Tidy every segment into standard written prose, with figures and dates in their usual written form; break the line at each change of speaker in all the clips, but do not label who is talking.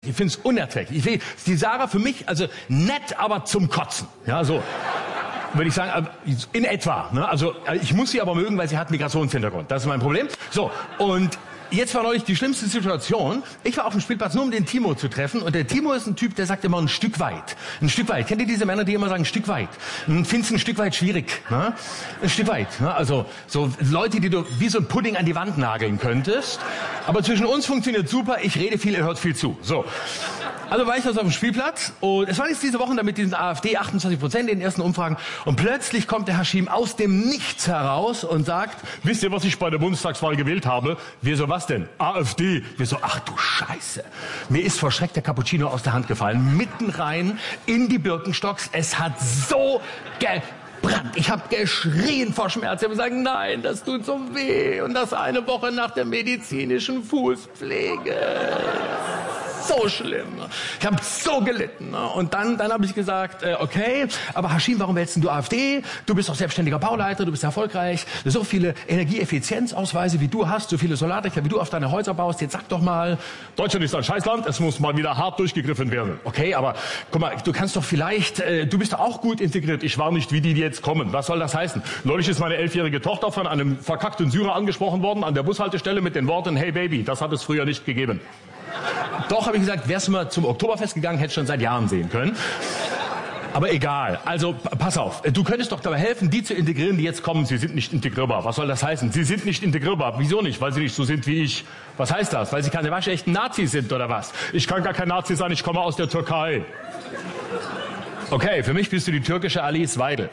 Ich finde es unerträglich. Die Sarah für mich, also nett, aber zum Kotzen. Ja, so. Würde ich sagen, in etwa. Ne? Also ich muss sie aber mögen, weil sie hat Migrationshintergrund. Das ist mein Problem. So, und jetzt war neulich die schlimmste Situation. Ich war auf dem Spielplatz nur, um den Timo zu treffen. Und der Timo ist ein Typ, der sagt immer ein Stück weit. Ein Stück weit. Kennt ihr diese Männer, die immer sagen, ein Stück weit? Findest du ein Stück weit schwierig? Ne? Ein Stück weit. Ne? Also so Leute, die du wie so ein Pudding an die Wand nageln könntest. Aber zwischen uns funktioniert super. Ich rede viel, er hört viel zu. So. Also war ich also auf dem Spielplatz und es war jetzt diese Woche damit diesen AfD 28% in den ersten Umfragen und plötzlich kommt der Haschim aus dem Nichts heraus und sagt, wisst ihr, was ich bei der Bundestagswahl gewählt habe? Wir so, was denn? AfD. Wir so, ach du Scheiße. Mir ist vor Schreck der Cappuccino aus der Hand gefallen, mitten rein in die Birkenstocks. Es hat so gebrannt. Ich habe geschrien vor Schmerz. Ich habe gesagt, nein, das tut so weh und das eine Woche nach der medizinischen Fußpflege. So schlimm. Ich habe so gelitten. Und dann habe ich gesagt, okay, aber Haschim, warum wählst du AfD? Du bist doch selbstständiger Bauleiter, du bist erfolgreich. So viele Energieeffizienzausweise wie du hast, so viele Solardächer wie du auf deine Häuser baust. Jetzt sag doch mal, Deutschland ist ein Scheißland, es muss mal wieder hart durchgegriffen werden. Okay, aber guck mal, du kannst doch vielleicht, du bist doch auch gut integriert. Ich war nicht wie die jetzt kommen. Was soll das heißen? Neulich ist meine 11-jährige Tochter von einem verkackten Syrer angesprochen worden an der Bushaltestelle mit den Worten, hey Baby, das hat es früher nicht gegeben. Doch, habe ich gesagt, wärst du mal zum Oktoberfest gegangen, hättest schon seit Jahren sehen können. Aber egal. Also, pass auf. Du könntest doch dabei helfen, die zu integrieren, die jetzt kommen. Sie sind nicht integrierbar. Was soll das heißen? Sie sind nicht integrierbar. Wieso nicht? Weil sie nicht so sind wie ich. Was heißt das? Weil sie keine waschechten Nazis sind, oder was? Ich kann gar kein Nazi sein, ich komme aus der Türkei. Okay, für mich bist du die türkische Alice Weidel.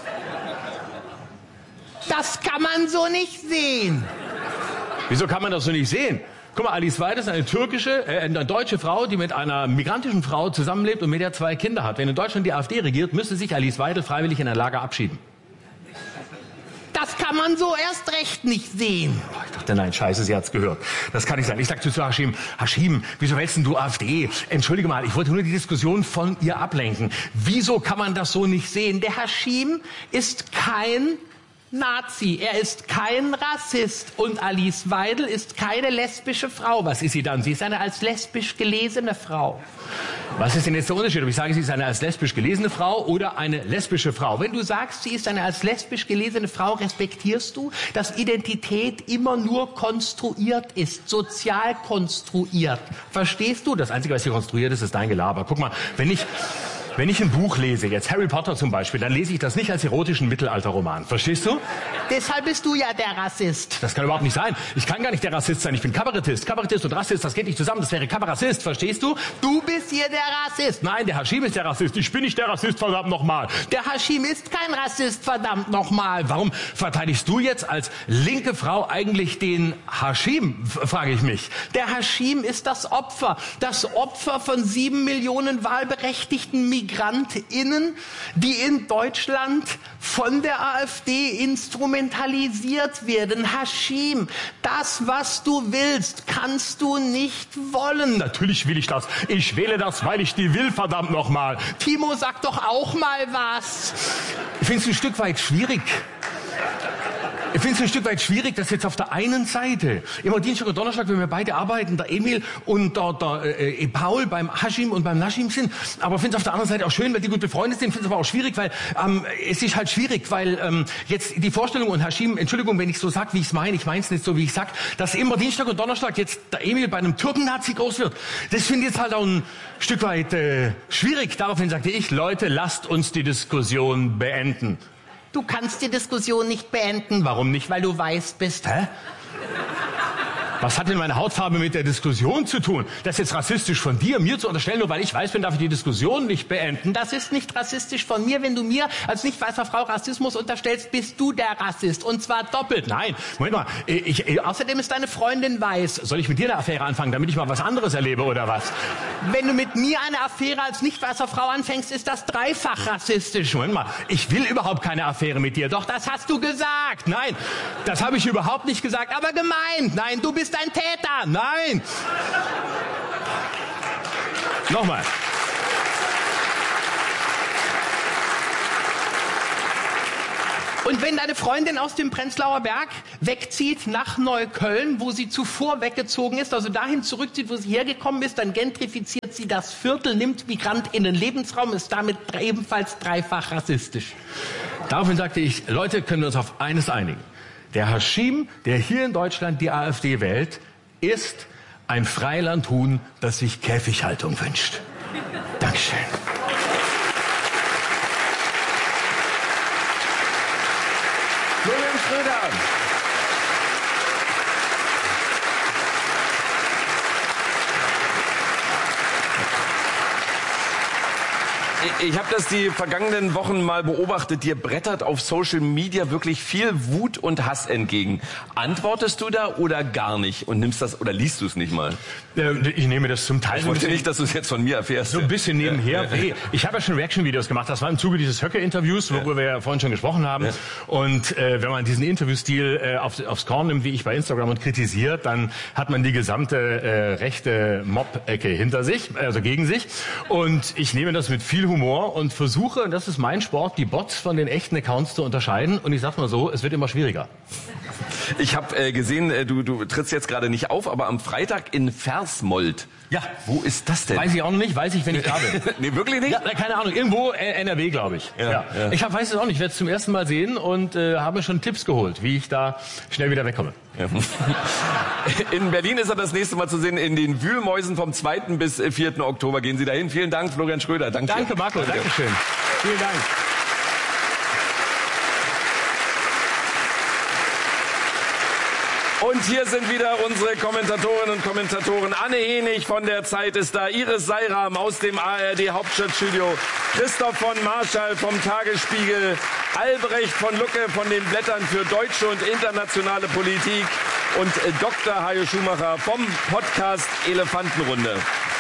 Das kann man so nicht sehen.
Wieso kann man das so nicht sehen? Guck mal, Alice Weidel ist eine deutsche Frau, die mit einer migrantischen Frau zusammenlebt und mit der 2 Kinder hat. Wenn in Deutschland die AfD regiert, müsste sich Alice Weidel freiwillig in ein Lager abschieben.
Das kann man so erst recht nicht sehen.
Oh, ich dachte, nein, scheiße, sie hat's gehört. Das kann nicht sein. Ich sagte zu Haschim, wieso wählst denn du AfD? Entschuldige mal, ich wollte nur die Diskussion von ihr ablenken. Wieso kann man das so nicht sehen?
Der Haschim ist kein Nazi, er ist kein Rassist und Alice Weidel ist keine lesbische Frau. Was ist sie dann? Sie ist eine als lesbisch gelesene Frau.
Was ist denn jetzt der Unterschied, ob ich sage, sie ist eine als lesbisch gelesene Frau oder eine lesbische Frau?
Wenn du sagst, sie ist eine als lesbisch gelesene Frau, respektierst du, dass Identität immer nur konstruiert ist, sozial konstruiert. Verstehst du?
Das Einzige, was hier konstruiert ist, ist dein Gelaber. Guck mal, wenn ich ein Buch lese, jetzt Harry Potter zum Beispiel, dann lese ich das nicht als erotischen Mittelalterroman. Verstehst du?
Deshalb bist du ja der Rassist.
Das kann überhaupt nicht sein. Ich kann gar nicht der Rassist sein. Ich bin Kabarettist. Kabarettist und Rassist, das geht nicht zusammen. Das wäre Kabarassist. Verstehst du?
Du bist hier der Rassist.
Nein, der Haschim ist der Rassist. Ich bin nicht der Rassist, verdammt nochmal.
Der Haschim ist kein Rassist, verdammt nochmal.
Warum verteidigst du jetzt als linke Frau eigentlich den Haschim, frage ich mich.
Der Haschim ist das Opfer von 7 Millionen wahlberechtigten MigrantInnen, die in Deutschland von der AfD instrumentalisiert werden. Haschim, das, was du willst, kannst du nicht wollen.
Natürlich will ich das. Ich wähle das, weil ich die will, verdammt nochmal.
Timo, sag doch auch mal was.
Ich finde es ein Stück weit schwierig. Ich finde es ein Stück weit schwierig, dass jetzt auf der einen Seite, immer Dienstag und Donnerstag, wenn wir beide arbeiten, der Emil und der Paul beim Haschim und beim Naschim sind, aber finde es auf der anderen Seite auch schön, weil die gut befreundet sind, finde es aber auch schwierig, weil es ist halt schwierig, weil jetzt die Vorstellung und Haschim, Entschuldigung, wenn ich so sag, wie ich es meine, ich meine es nicht so, wie ich sag, dass immer Dienstag und Donnerstag jetzt der Emil bei einem Türken-Nazi groß wird, das finde ich jetzt halt auch ein Stück weit schwierig. Daraufhin sagte ich, Leute, lasst uns die Diskussion beenden.
Du kannst die Diskussion nicht beenden.
Warum nicht?
Weil du weiß bist.
Hä? Was hat denn meine Hautfarbe mit der Diskussion zu tun? Das ist jetzt rassistisch von dir, mir zu unterstellen, nur weil ich weiß bin, darf ich die Diskussion nicht beenden.
Das ist nicht rassistisch von mir. Wenn du mir als nicht weißer Frau Rassismus unterstellst, bist du der Rassist. Und zwar doppelt.
Nein, Moment mal.
Außerdem ist deine Freundin weiß.
Soll ich mit dir eine Affäre anfangen, damit ich mal was anderes erlebe, oder was?
Wenn du mit mir eine Affäre als nicht weißer Frau anfängst, ist das dreifach rassistisch.
Moment mal. Ich will überhaupt keine Affäre mit dir.
Doch, das hast du gesagt.
Nein, das habe ich überhaupt nicht gesagt.
Aber gemeint. Nein, du bist ein Täter.
Nein! Nochmal.
Und wenn deine Freundin aus dem Prenzlauer Berg wegzieht nach Neukölln, wo sie zuvor weggezogen ist, also dahin zurückzieht, wo sie hergekommen ist, dann gentrifiziert sie das Viertel, nimmt MigrantInnen Lebensraum, ist damit ebenfalls dreifach rassistisch.
Daraufhin sagte ich, Leute, können wir uns auf eines einigen. Der Haschim, der hier in Deutschland die AfD wählt, ist ein Freilandhuhn, das sich Käfighaltung wünscht. Dankeschön. Florian Schröder.
Ich habe das die vergangenen Wochen mal beobachtet. Dir brettert auf Social Media wirklich viel Wut und Hass entgegen. Antwortest du da oder gar nicht und nimmst das oder liest du es nicht mal?
Ich nehme das zum Teil.
Ich wollte nicht, dass du es jetzt von mir erfährst.
So ein bisschen nebenher. Ja. Ich habe ja schon Reaction-Videos gemacht. Das war im Zuge dieses Höcke-Interviews, worüber wir ja vorhin schon gesprochen haben. Ja. Und wenn man diesen Interviewstil aufs Korn nimmt, wie ich bei Instagram, und kritisiert, dann hat man die gesamte rechte Mob-Ecke hinter sich, also gegen sich. Und ich nehme das mit viel Humor und versuche, und das ist mein Sport, die Bots von den echten Accounts zu unterscheiden. Und ich sag mal so, es wird immer schwieriger.
Ich habe gesehen, du trittst jetzt gerade nicht auf, aber am Freitag in Versmold.
Ja.
Wo ist das denn?
Weiß ich auch noch nicht, weiß ich, wenn ich da bin.
Nee, wirklich nicht?
Ja, keine Ahnung, irgendwo NRW, glaube ich. Ja. Ich weiß es auch nicht, ich werde es zum ersten Mal sehen und habe schon Tipps geholt, wie ich da schnell wieder wegkomme.
Ja. In Berlin ist er das nächste Mal zu sehen, in den Wühlmäusen vom 2. bis 4. Oktober. Gehen Sie dahin. Vielen Dank, Florian Schröder. Danke
Marco. Dankeschön. Vielen Dank.
Und hier sind wieder unsere Kommentatorinnen und Kommentatoren. Anne Henig von der Zeit ist da, Iris Seiram aus dem ARD Hauptstadtstudio, Christoph von Marschall vom Tagesspiegel, Albrecht von Lucke von den Blättern für deutsche und internationale Politik und Dr. Hajo Schumacher vom Podcast Elefantenrunde.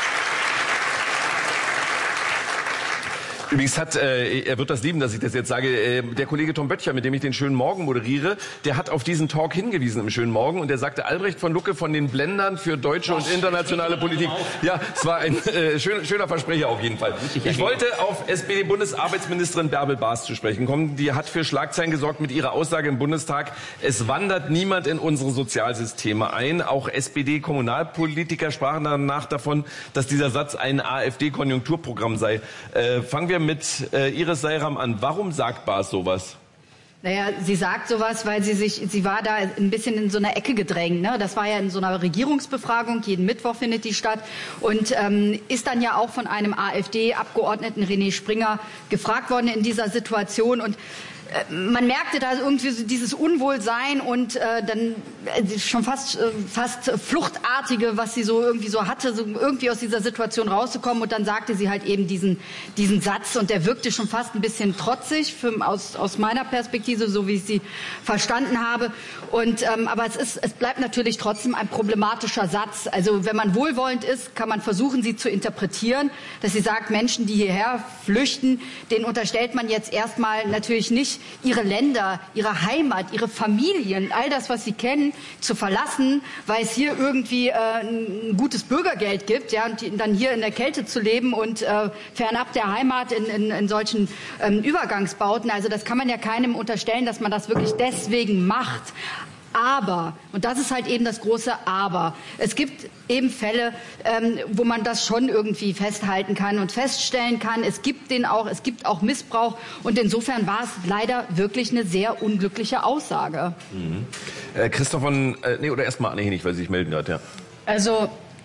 Übrigens er wird das lieben, dass ich das jetzt sage, der Kollege Tom Böttcher, mit dem ich den Schönen Morgen moderiere, der hat auf diesen Talk hingewiesen im Schönen Morgen und der sagte, Albrecht von Lucke von den Blendern für deutsche und internationale Politik. Ja, es war ein schöner Versprecher auf jeden Fall. Ich wollte auf SPD-Bundesarbeitsministerin Bärbel Baas zu sprechen kommen. Die hat für Schlagzeilen gesorgt mit ihrer Aussage im Bundestag, es wandert niemand in unsere Sozialsysteme ein. Auch SPD-Kommunalpolitiker sprachen danach davon, dass dieser Satz ein AfD-Konjunkturprogramm sei. Fangen wir mit Iris Seiram an. Warum sagt Baas sowas?
Naja, sie sagt sowas, weil sie war da ein bisschen in so einer Ecke gedrängt. Ne? Das war ja in so einer Regierungsbefragung, jeden Mittwoch findet die statt. Und ist dann ja auch von einem AfD-Abgeordneten René Springer gefragt worden in dieser Situation. Und man merkte da irgendwie so dieses Unwohlsein und dann schon fast Fluchtartige, was sie so irgendwie so hatte, so irgendwie aus dieser Situation rauszukommen. Und dann sagte sie halt eben diesen Satz und der wirkte schon fast ein bisschen trotzig aus meiner Perspektive, so wie ich sie verstanden habe. Und aber es bleibt natürlich trotzdem ein problematischer Satz. Also wenn man wohlwollend ist, kann man versuchen, sie zu interpretieren, dass sie sagt, Menschen, die hierher flüchten, denen unterstellt man jetzt erstmal natürlich nicht, ihre Länder, ihre Heimat, ihre Familien, all das, was sie kennen, zu verlassen, weil es hier irgendwie ein gutes Bürgergeld gibt, ja, und dann hier in der Kälte zu leben und fernab der Heimat in solchen Übergangsbauten. Also das kann man ja keinem unterstellen, dass man das wirklich deswegen macht. Aber, und das ist halt eben das große Aber, es gibt eben Fälle, wo man das schon irgendwie festhalten kann und feststellen kann, es gibt auch Missbrauch und insofern war es leider wirklich eine sehr unglückliche Aussage.
Mhm. Christoph oder erstmal Anne Henig, weil sie sich melden hat, ja.
Also,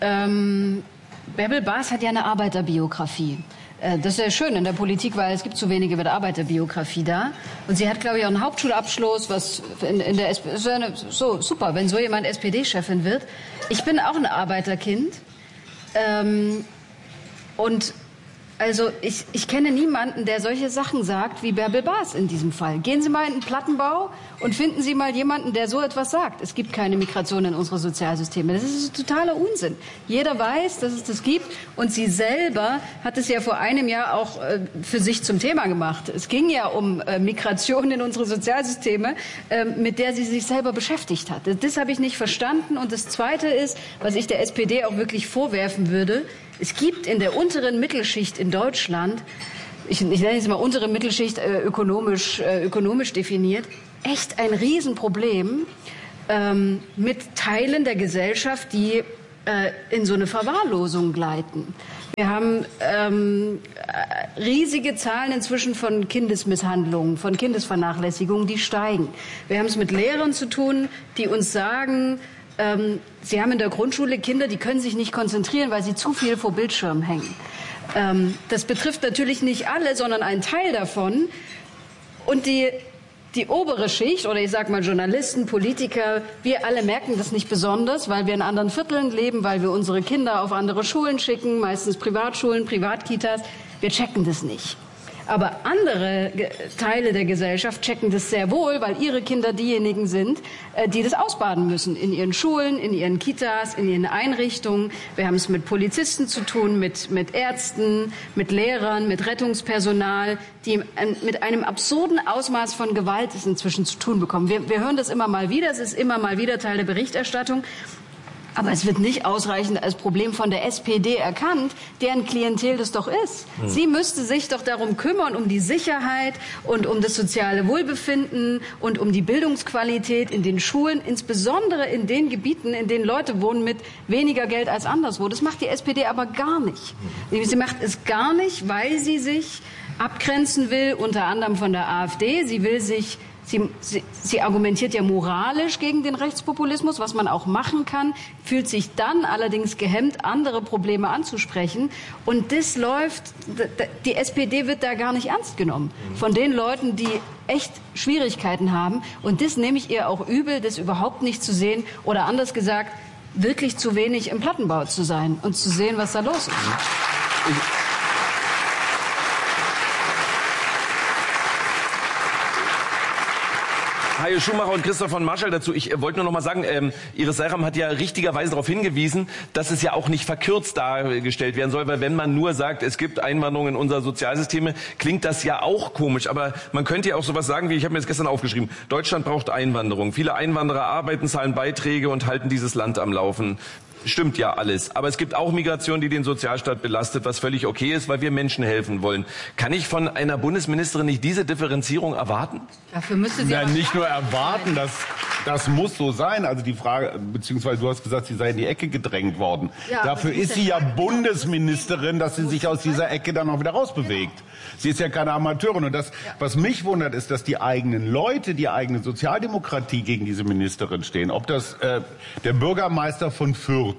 Bärbel Baas hat ja eine Arbeiterbiografie. Das ist sehr schön in der Politik, weil es gibt zu wenige mit Arbeiterbiografie da. Und sie hat, glaube ich, auch einen Hauptschulabschluss, was in der SPD, so super, wenn so jemand SPD-Chefin wird. Ich bin auch ein Arbeiterkind. Und also ich kenne niemanden, der solche Sachen sagt wie Bärbel Baas in diesem Fall. Gehen Sie mal in den Plattenbau und finden Sie mal jemanden, der so etwas sagt. Es gibt keine Migration in unsere Sozialsysteme. Das ist totaler Unsinn. Jeder weiß, dass es das gibt. Und sie selber hat es ja vor einem Jahr auch für sich zum Thema gemacht. Es ging ja um Migration in unsere Sozialsysteme, mit der sie sich selber beschäftigt hat. Das habe ich nicht verstanden. Und das Zweite ist, was ich der SPD auch wirklich vorwerfen würde, es gibt in der unteren Mittelschicht in Deutschland ich nenne es mal untere Mittelschicht ökonomisch definiert, echt ein Riesenproblem mit Teilen der Gesellschaft, die in so eine Verwahrlosung gleiten. Wir haben riesige Zahlen inzwischen von Kindesmisshandlungen, von Kindesvernachlässigungen, die steigen. Wir haben es mit Lehrern zu tun, die uns sagen, sie haben in der Grundschule Kinder, die können sich nicht konzentrieren, weil sie zu viel vor Bildschirmen hängen. Das betrifft natürlich nicht alle, sondern einen Teil davon. Und die obere Schicht, oder ich sag mal Journalisten, Politiker, wir alle merken das nicht besonders, weil wir in anderen Vierteln leben, weil wir unsere Kinder auf andere Schulen schicken, meistens Privatschulen, Privatkitas. Wir checken das nicht. Aber andere Teile der Gesellschaft checken das sehr wohl, weil ihre Kinder diejenigen sind, die das ausbaden müssen. In ihren Schulen, in ihren Kitas, in ihren Einrichtungen. Wir haben es mit Polizisten zu tun, mit Ärzten, mit Lehrern, mit Rettungspersonal, die mit einem absurden Ausmaß von Gewalt es inzwischen zu tun bekommen. Wir hören das immer mal wieder, es ist immer mal wieder Teil der Berichterstattung. Aber es wird nicht ausreichend als Problem von der SPD erkannt, deren Klientel das doch ist. Sie müsste sich doch darum kümmern, um die Sicherheit und um das soziale Wohlbefinden und um die Bildungsqualität in den Schulen, insbesondere in den Gebieten, in denen Leute wohnen mit weniger Geld als anderswo. Das macht die SPD aber gar nicht. Sie macht es gar nicht, weil sie sich abgrenzen will, unter anderem von der AfD. Sie argumentiert ja moralisch gegen den Rechtspopulismus, was man auch machen kann, fühlt sich dann allerdings gehemmt, andere Probleme anzusprechen. Und das läuft, die SPD wird da gar nicht ernst genommen von den Leuten, die echt Schwierigkeiten haben. Und das nehme ich ihr auch übel, das überhaupt nicht zu sehen oder anders gesagt, wirklich zu wenig im Plattenbau zu sein und zu sehen, was da los ist.
Hajo Schumacher und Christoph von Marschall dazu. Ich wollte nur noch mal sagen, Iris Seiram hat ja richtigerweise darauf hingewiesen, dass es ja auch nicht verkürzt dargestellt werden soll, weil wenn man nur sagt, es gibt Einwanderung in unser Sozialsysteme, klingt das ja auch komisch. Aber man könnte ja auch sowas sagen wie, ich habe mir das gestern aufgeschrieben, Deutschland braucht Einwanderung. Viele Einwanderer arbeiten, zahlen Beiträge und halten dieses Land am Laufen. Stimmt ja alles. Aber es gibt auch Migration, die den Sozialstaat belastet, was völlig okay ist, weil wir Menschen helfen wollen. Kann ich von einer Bundesministerin nicht diese Differenzierung erwarten?
Dafür müsste sie
ja, nicht nur erwarten, das muss so sein. Also die Frage, beziehungsweise du hast gesagt, sie sei in die Ecke gedrängt worden. Ja, dafür ist sie ja Bundesministerin, dass sie sich aus dieser Ecke dann auch wieder rausbewegt. Sie ist ja keine Amateurin. Und das, was mich wundert, ist, dass die eigenen Leute, die eigene Sozialdemokratie gegen diese Ministerin stehen. Ob das der Bürgermeister von Fürth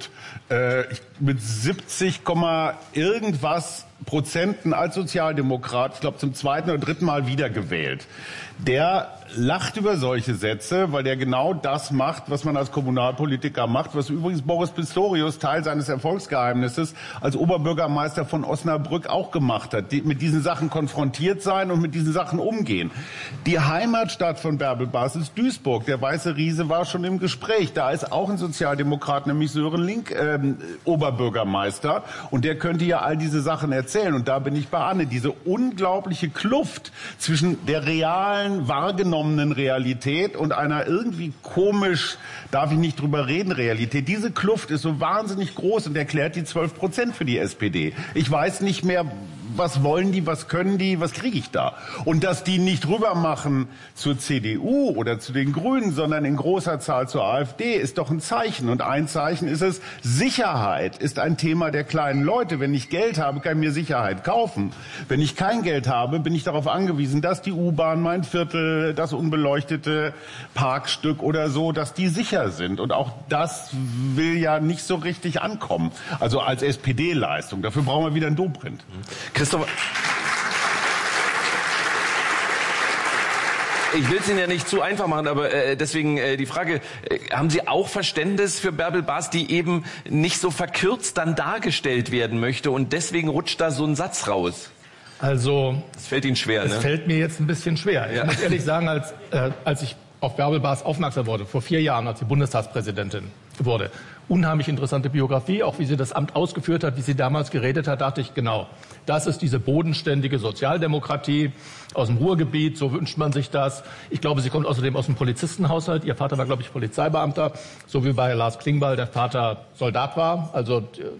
mit 70, irgendwas Prozenten als Sozialdemokrat, ich glaube zum zweiten oder dritten Mal wiedergewählt. Der lacht über solche Sätze, weil der genau das macht, was man als Kommunalpolitiker macht, was übrigens Boris Pistorius, Teil seines Erfolgsgeheimnisses, als Oberbürgermeister von Osnabrück auch gemacht hat. Mit diesen Sachen konfrontiert sein und mit diesen Sachen umgehen. Die Heimatstadt von Bärbel Baas ist Duisburg. Der Weiße Riese war schon im Gespräch. Da ist auch ein Sozialdemokrat, nämlich Sören Link, Oberbürgermeister. Und der könnte ja all diese Sachen erzählen. Und da bin ich bei Anne. Diese unglaubliche Kluft zwischen der realen, wahrgenommenen Realität und einer irgendwie komisch, darf ich nicht drüber reden, Realität. Diese Kluft ist so wahnsinnig groß und erklärt die 12% für die SPD. Ich weiß nicht mehr, was wollen die, was können die, was kriege ich da? Und dass die nicht rüber machen zur CDU oder zu den Grünen, sondern in großer Zahl zur AfD, ist doch ein Zeichen. Und ein Zeichen ist es, Sicherheit ist ein Thema der kleinen Leute. Wenn ich Geld habe, kann ich mir Sicherheit kaufen. Wenn ich kein Geld habe, bin ich darauf angewiesen, dass die U-Bahn, mein Viertel, das unbeleuchtete Parkstück oder so, dass die sicher sind. Und auch das will ja nicht so richtig ankommen. Also als SPD-Leistung. Dafür brauchen wir wieder einen Dobrindt.
Christoph, ich will es Ihnen ja nicht zu einfach machen, aber deswegen die Frage, haben Sie auch Verständnis für Bärbel Baas, die eben nicht so verkürzt dann dargestellt werden möchte und deswegen rutscht da so ein Satz raus?
Also,
das fällt Ihnen schwer,
ne? Es fällt mir jetzt ein bisschen schwer. Ich muss ehrlich sagen, als ich auf Bärbel Baas aufmerksam wurde, vor 4 Jahren, als sie Bundestagspräsidentin wurde, unheimlich interessante Biografie, auch wie sie das Amt ausgeführt hat, wie sie damals geredet hat, dachte ich, genau, das ist diese bodenständige Sozialdemokratie aus dem Ruhrgebiet, so wünscht man sich das. Ich glaube, sie kommt außerdem aus dem Polizistenhaushalt. Ihr Vater war, glaube ich, Polizeibeamter, so wie bei Lars Klingbeil der Vater Soldat war. Also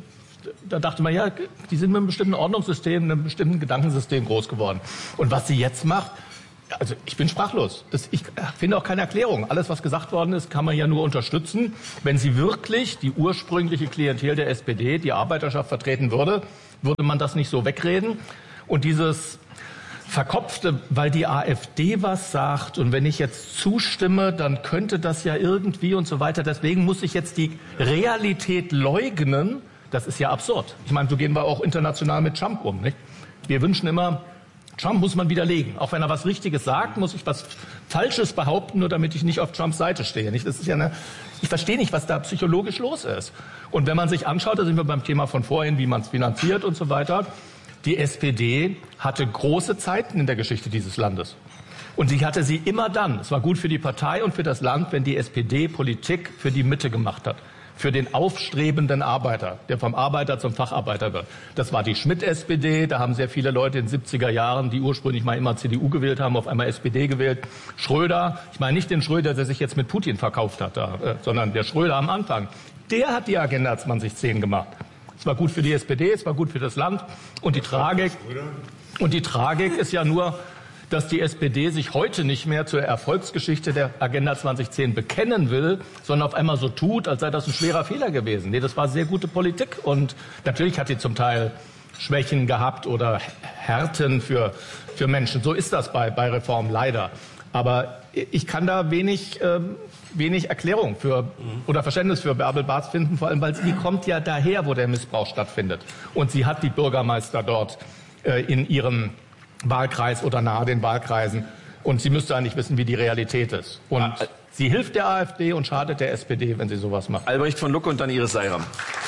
da dachte man, ja, die sind mit einem bestimmten Ordnungssystem, einem bestimmten Gedankensystem groß geworden. Und was sie jetzt macht, also ich bin sprachlos. Ich finde auch keine Erklärung. Alles, was gesagt worden ist, kann man ja nur unterstützen. Wenn sie wirklich die ursprüngliche Klientel der SPD, die Arbeiterschaft vertreten würde man das nicht so wegreden. Und dieses Verkopfte, weil die AfD was sagt und wenn ich jetzt zustimme, dann könnte das ja irgendwie und so weiter. Deswegen muss ich jetzt die Realität leugnen. Das ist ja absurd. Ich meine, so gehen wir auch international mit Trump um, nicht? Wir wünschen immer, Trump muss man widerlegen. Auch wenn er was Richtiges sagt, muss ich was Falsches behaupten, nur damit ich nicht auf Trumps Seite stehe. Nicht? Das ist ja ich verstehe nicht, was da psychologisch los ist. Und wenn man sich anschaut, da sind wir beim Thema von vorhin, wie man es finanziert und so weiter. Die SPD hatte große Zeiten in der Geschichte dieses Landes. Und sie hatte sie immer dann. Es war gut für die Partei und für das Land, wenn die SPD Politik für die Mitte gemacht hat. Für den aufstrebenden Arbeiter, der vom Arbeiter zum Facharbeiter wird. Das war die Schmidt-SPD. Da haben sehr viele Leute in den 70er Jahren, die ursprünglich mal immer CDU gewählt haben, auf einmal SPD gewählt. Schröder, ich meine nicht den Schröder, der sich jetzt mit Putin verkauft hat, sondern der Schröder am Anfang. Der hat die Agenda 2010 gemacht. Es war gut für die SPD, es war gut für das Land. Und die Tragik ist ja nur, dass die SPD sich heute nicht mehr zur Erfolgsgeschichte der Agenda 2010 bekennen will, sondern auf einmal so tut, als sei das ein schwerer Fehler gewesen. Nee, das war sehr gute Politik. Und natürlich hat sie zum Teil Schwächen gehabt oder Härten für Menschen. So ist das bei Reform leider. Aber ich kann da wenig Erklärung oder Verständnis für Bärbel Bas finden, vor allem, weil sie kommt ja daher, wo der Missbrauch stattfindet. Und sie hat die Bürgermeister dort in ihrem Wahlkreis oder nahe den Wahlkreisen. Und sie müsste eigentlich wissen, wie die Realität ist. Und sie hilft der AfD und schadet der SPD, wenn sie sowas macht.
Albrecht von Lucke und dann Iris Seiram.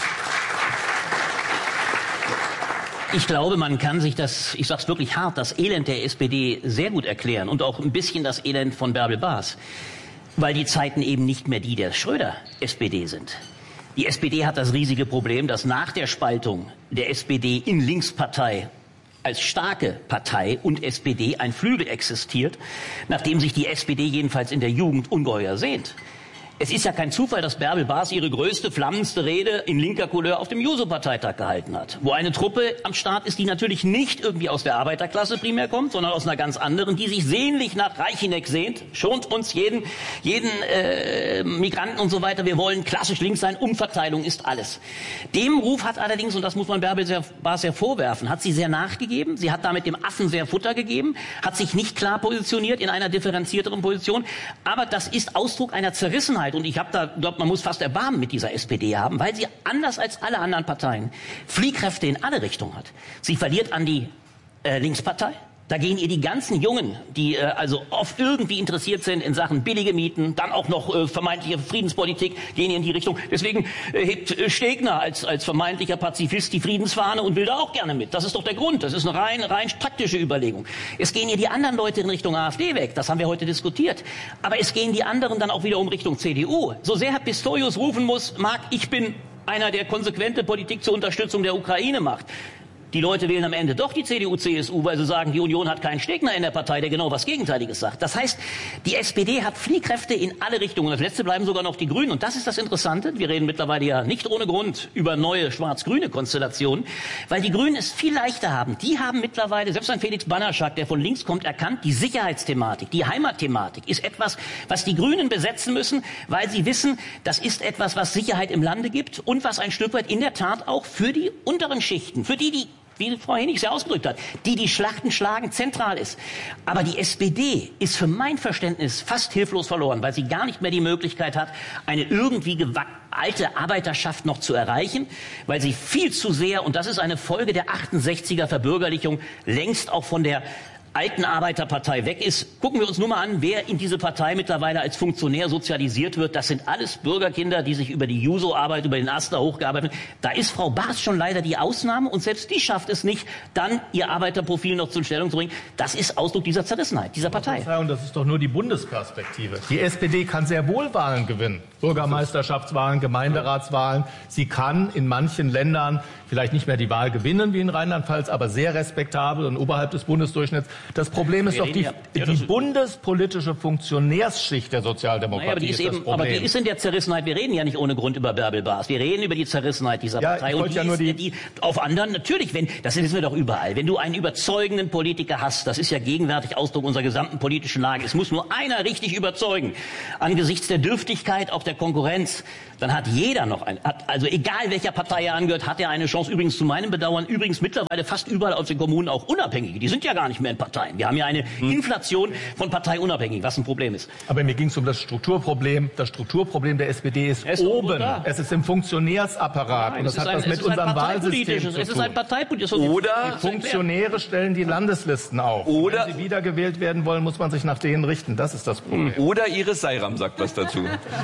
Ich glaube, man kann sich ich sag's wirklich hart, das Elend der SPD sehr gut erklären und auch ein bisschen das Elend von Bärbel Bas, weil die Zeiten eben nicht mehr die der Schröder-SPD sind. Die SPD hat das riesige Problem, dass nach der Spaltung der SPD in Linkspartei als starke Partei und SPD ein Flügel existiert, nachdem sich die SPD jedenfalls in der Jugend ungeheuer sehnt. Es ist ja kein Zufall, dass Bärbel Bas ihre größte, flammendste Rede in linker Couleur auf dem Juso-Parteitag gehalten hat. Wo eine Truppe am Start ist, die natürlich nicht irgendwie aus der Arbeiterklasse primär kommt, sondern aus einer ganz anderen, die sich sehnlich nach Reicheneck sehnt. Schont uns jeden Migranten und so weiter. Wir wollen klassisch links sein. Umverteilung ist alles. Dem Ruf hat allerdings, und das muss man Bärbel Bas sehr vorwerfen, hat sie sehr nachgegeben. Sie hat damit dem Affen sehr Futter gegeben, hat sich nicht klar positioniert in einer differenzierteren Position. Aber das ist Ausdruck einer Zerrissenheit. Und ich glaube, man muss fast Erbarmen mit dieser SPD haben, weil sie anders als alle anderen Parteien Fliehkräfte in alle Richtungen hat. Sie verliert an die Linkspartei. Da gehen ihr die ganzen Jungen, die also oft irgendwie interessiert sind in Sachen billige Mieten, dann auch noch vermeintliche Friedenspolitik, gehen in die Richtung. Deswegen hebt Stegner als vermeintlicher Pazifist die Friedensfahne und will da auch gerne mit. Das ist doch der Grund. Das ist eine rein taktische Überlegung. Es gehen ihr die anderen Leute in Richtung AfD weg. Das haben wir heute diskutiert. Aber es gehen die anderen dann auch wiederum Richtung CDU. So sehr Herr Pistorius rufen mag, ich bin einer, der konsequente Politik zur Unterstützung der Ukraine macht. Die Leute wählen am Ende doch die CDU, CSU, weil sie sagen, die Union hat keinen Stegner in der Partei, der genau was Gegenteiliges sagt. Das heißt, die SPD hat Fliehkräfte in alle Richtungen. Und als Letzte bleiben sogar noch die Grünen. Und das ist das Interessante. Wir reden mittlerweile ja nicht ohne Grund über neue schwarz-grüne Konstellationen, weil die Grünen es viel leichter haben. Die haben mittlerweile, selbst ein Felix Bannerschak, der von links kommt, erkannt, die Sicherheitsthematik, die Heimatthematik ist etwas, was die Grünen besetzen müssen, weil sie wissen, das ist etwas, was Sicherheit im Lande gibt und was ein Stück weit in der Tat auch für die unteren Schichten, für die wie Frau Hennig sehr ausgedrückt hat, die Schlachten schlagen, zentral ist. Aber die SPD ist für mein Verständnis fast hilflos verloren, weil sie gar nicht mehr die Möglichkeit hat, eine irgendwie alte Arbeiterschaft noch zu erreichen, weil sie viel zu sehr, und das ist eine Folge der 68er Verbürgerlichung, längst auch von der alten Arbeiterpartei weg ist. Gucken wir uns nur mal an, wer in diese Partei mittlerweile als Funktionär sozialisiert wird. Das sind alles Bürgerkinder, die sich über die Juso-Arbeit, über den Aster hochgearbeitet haben. Da ist Frau Bas schon leider die Ausnahme und selbst die schafft es nicht, dann ihr Arbeiterprofil noch zur Stellung zu bringen. Das ist Ausdruck dieser Zerrissenheit, dieser Partei.
Und das ist doch nur die Bundesperspektive. Die SPD kann sehr wohl Wahlen gewinnen. Bürgermeisterschaftswahlen, Gemeinderatswahlen. Sie kann in manchen Ländern vielleicht nicht mehr die Wahl gewinnen wie in Rheinland-Pfalz, aber sehr respektabel und oberhalb des Bundesdurchschnitts. Das Problem ist doch die bundespolitische Funktionärsschicht der Sozialdemokratie.
Naja, aber die ist in der Zerrissenheit. Wir reden ja nicht ohne Grund über Bärbel Baas. Wir reden über die Zerrissenheit dieser Partei. Und die auf anderen, natürlich, das wissen wir doch überall. Wenn du einen überzeugenden Politiker hast, das ist ja gegenwärtig Ausdruck unserer gesamten politischen Lage, es muss nur einer richtig überzeugen, angesichts der Dürftigkeit auch der Konkurrenz, dann hat jeder noch also egal welcher Partei er angehört, hat er eine Chance. Übrigens zu meinem Bedauern, übrigens mittlerweile fast überall aus den Kommunen auch Unabhängige. Die sind ja gar nicht mehr in Parteien. Wir haben ja eine Inflation von Parteiunabhängigen, was ein Problem ist.
Aber mir ging es um das Strukturproblem. Das Strukturproblem der SPD ist oben. Es ist im Funktionärsapparat.
Nein,
und das hat was mit unserem Wahlsystem zu tun.
Es ist ein parteipolitisches.
Oder
die Funktionäre stellen die Landeslisten auf.
Oder
wenn sie wiedergewählt werden wollen, muss man sich nach denen richten. Das ist das Problem.
Oder Iris Seiram sagt was dazu.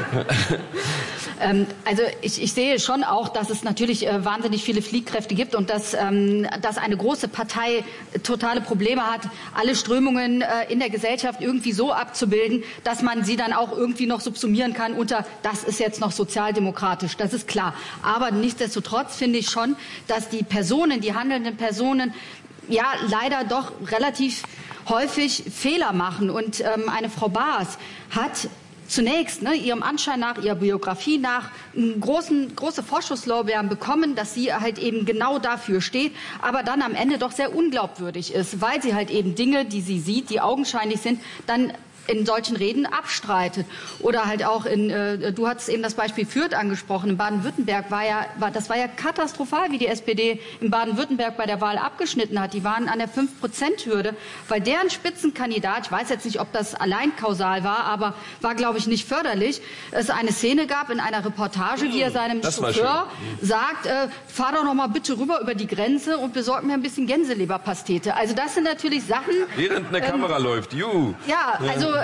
Also ich sehe schon auch, dass es natürlich wahnsinnig viele Fliehkräfte gibt und dass eine große Partei totale Probleme hat, alle Strömungen in der Gesellschaft irgendwie so abzubilden, dass man sie dann auch irgendwie noch subsumieren kann unter, das ist jetzt noch sozialdemokratisch, das ist klar. Aber nichtsdestotrotz finde ich schon, dass die Personen, die handelnden Personen, ja leider doch relativ häufig Fehler machen. Und eine Frau Baas hat zunächst, ihrem Anschein nach, ihrer Biografie nach, große Vorschusslorbeeren bekommen, dass sie halt eben genau dafür steht, aber dann am Ende doch sehr unglaubwürdig ist, weil sie halt eben Dinge, die sie sieht, die augenscheinlich sind, dann in solchen Reden abstreitet. Oder halt auch du hattest eben das Beispiel Fürth angesprochen, in Baden-Württemberg war ja katastrophal, wie die SPD in Baden-Württemberg bei der Wahl abgeschnitten hat. Die waren an der 5%-Hürde, weil deren Spitzenkandidat, ich weiß jetzt nicht, ob das allein kausal war, aber war, glaube ich, nicht förderlich, es eine Szene gab in einer Reportage, wie er seinem Chauffeur sagt, fahr doch noch mal bitte rüber über die Grenze und besorg mir ein bisschen Gänseleberpastete. Also das sind natürlich Sachen...
Während eine Kamera läuft,
Ja, also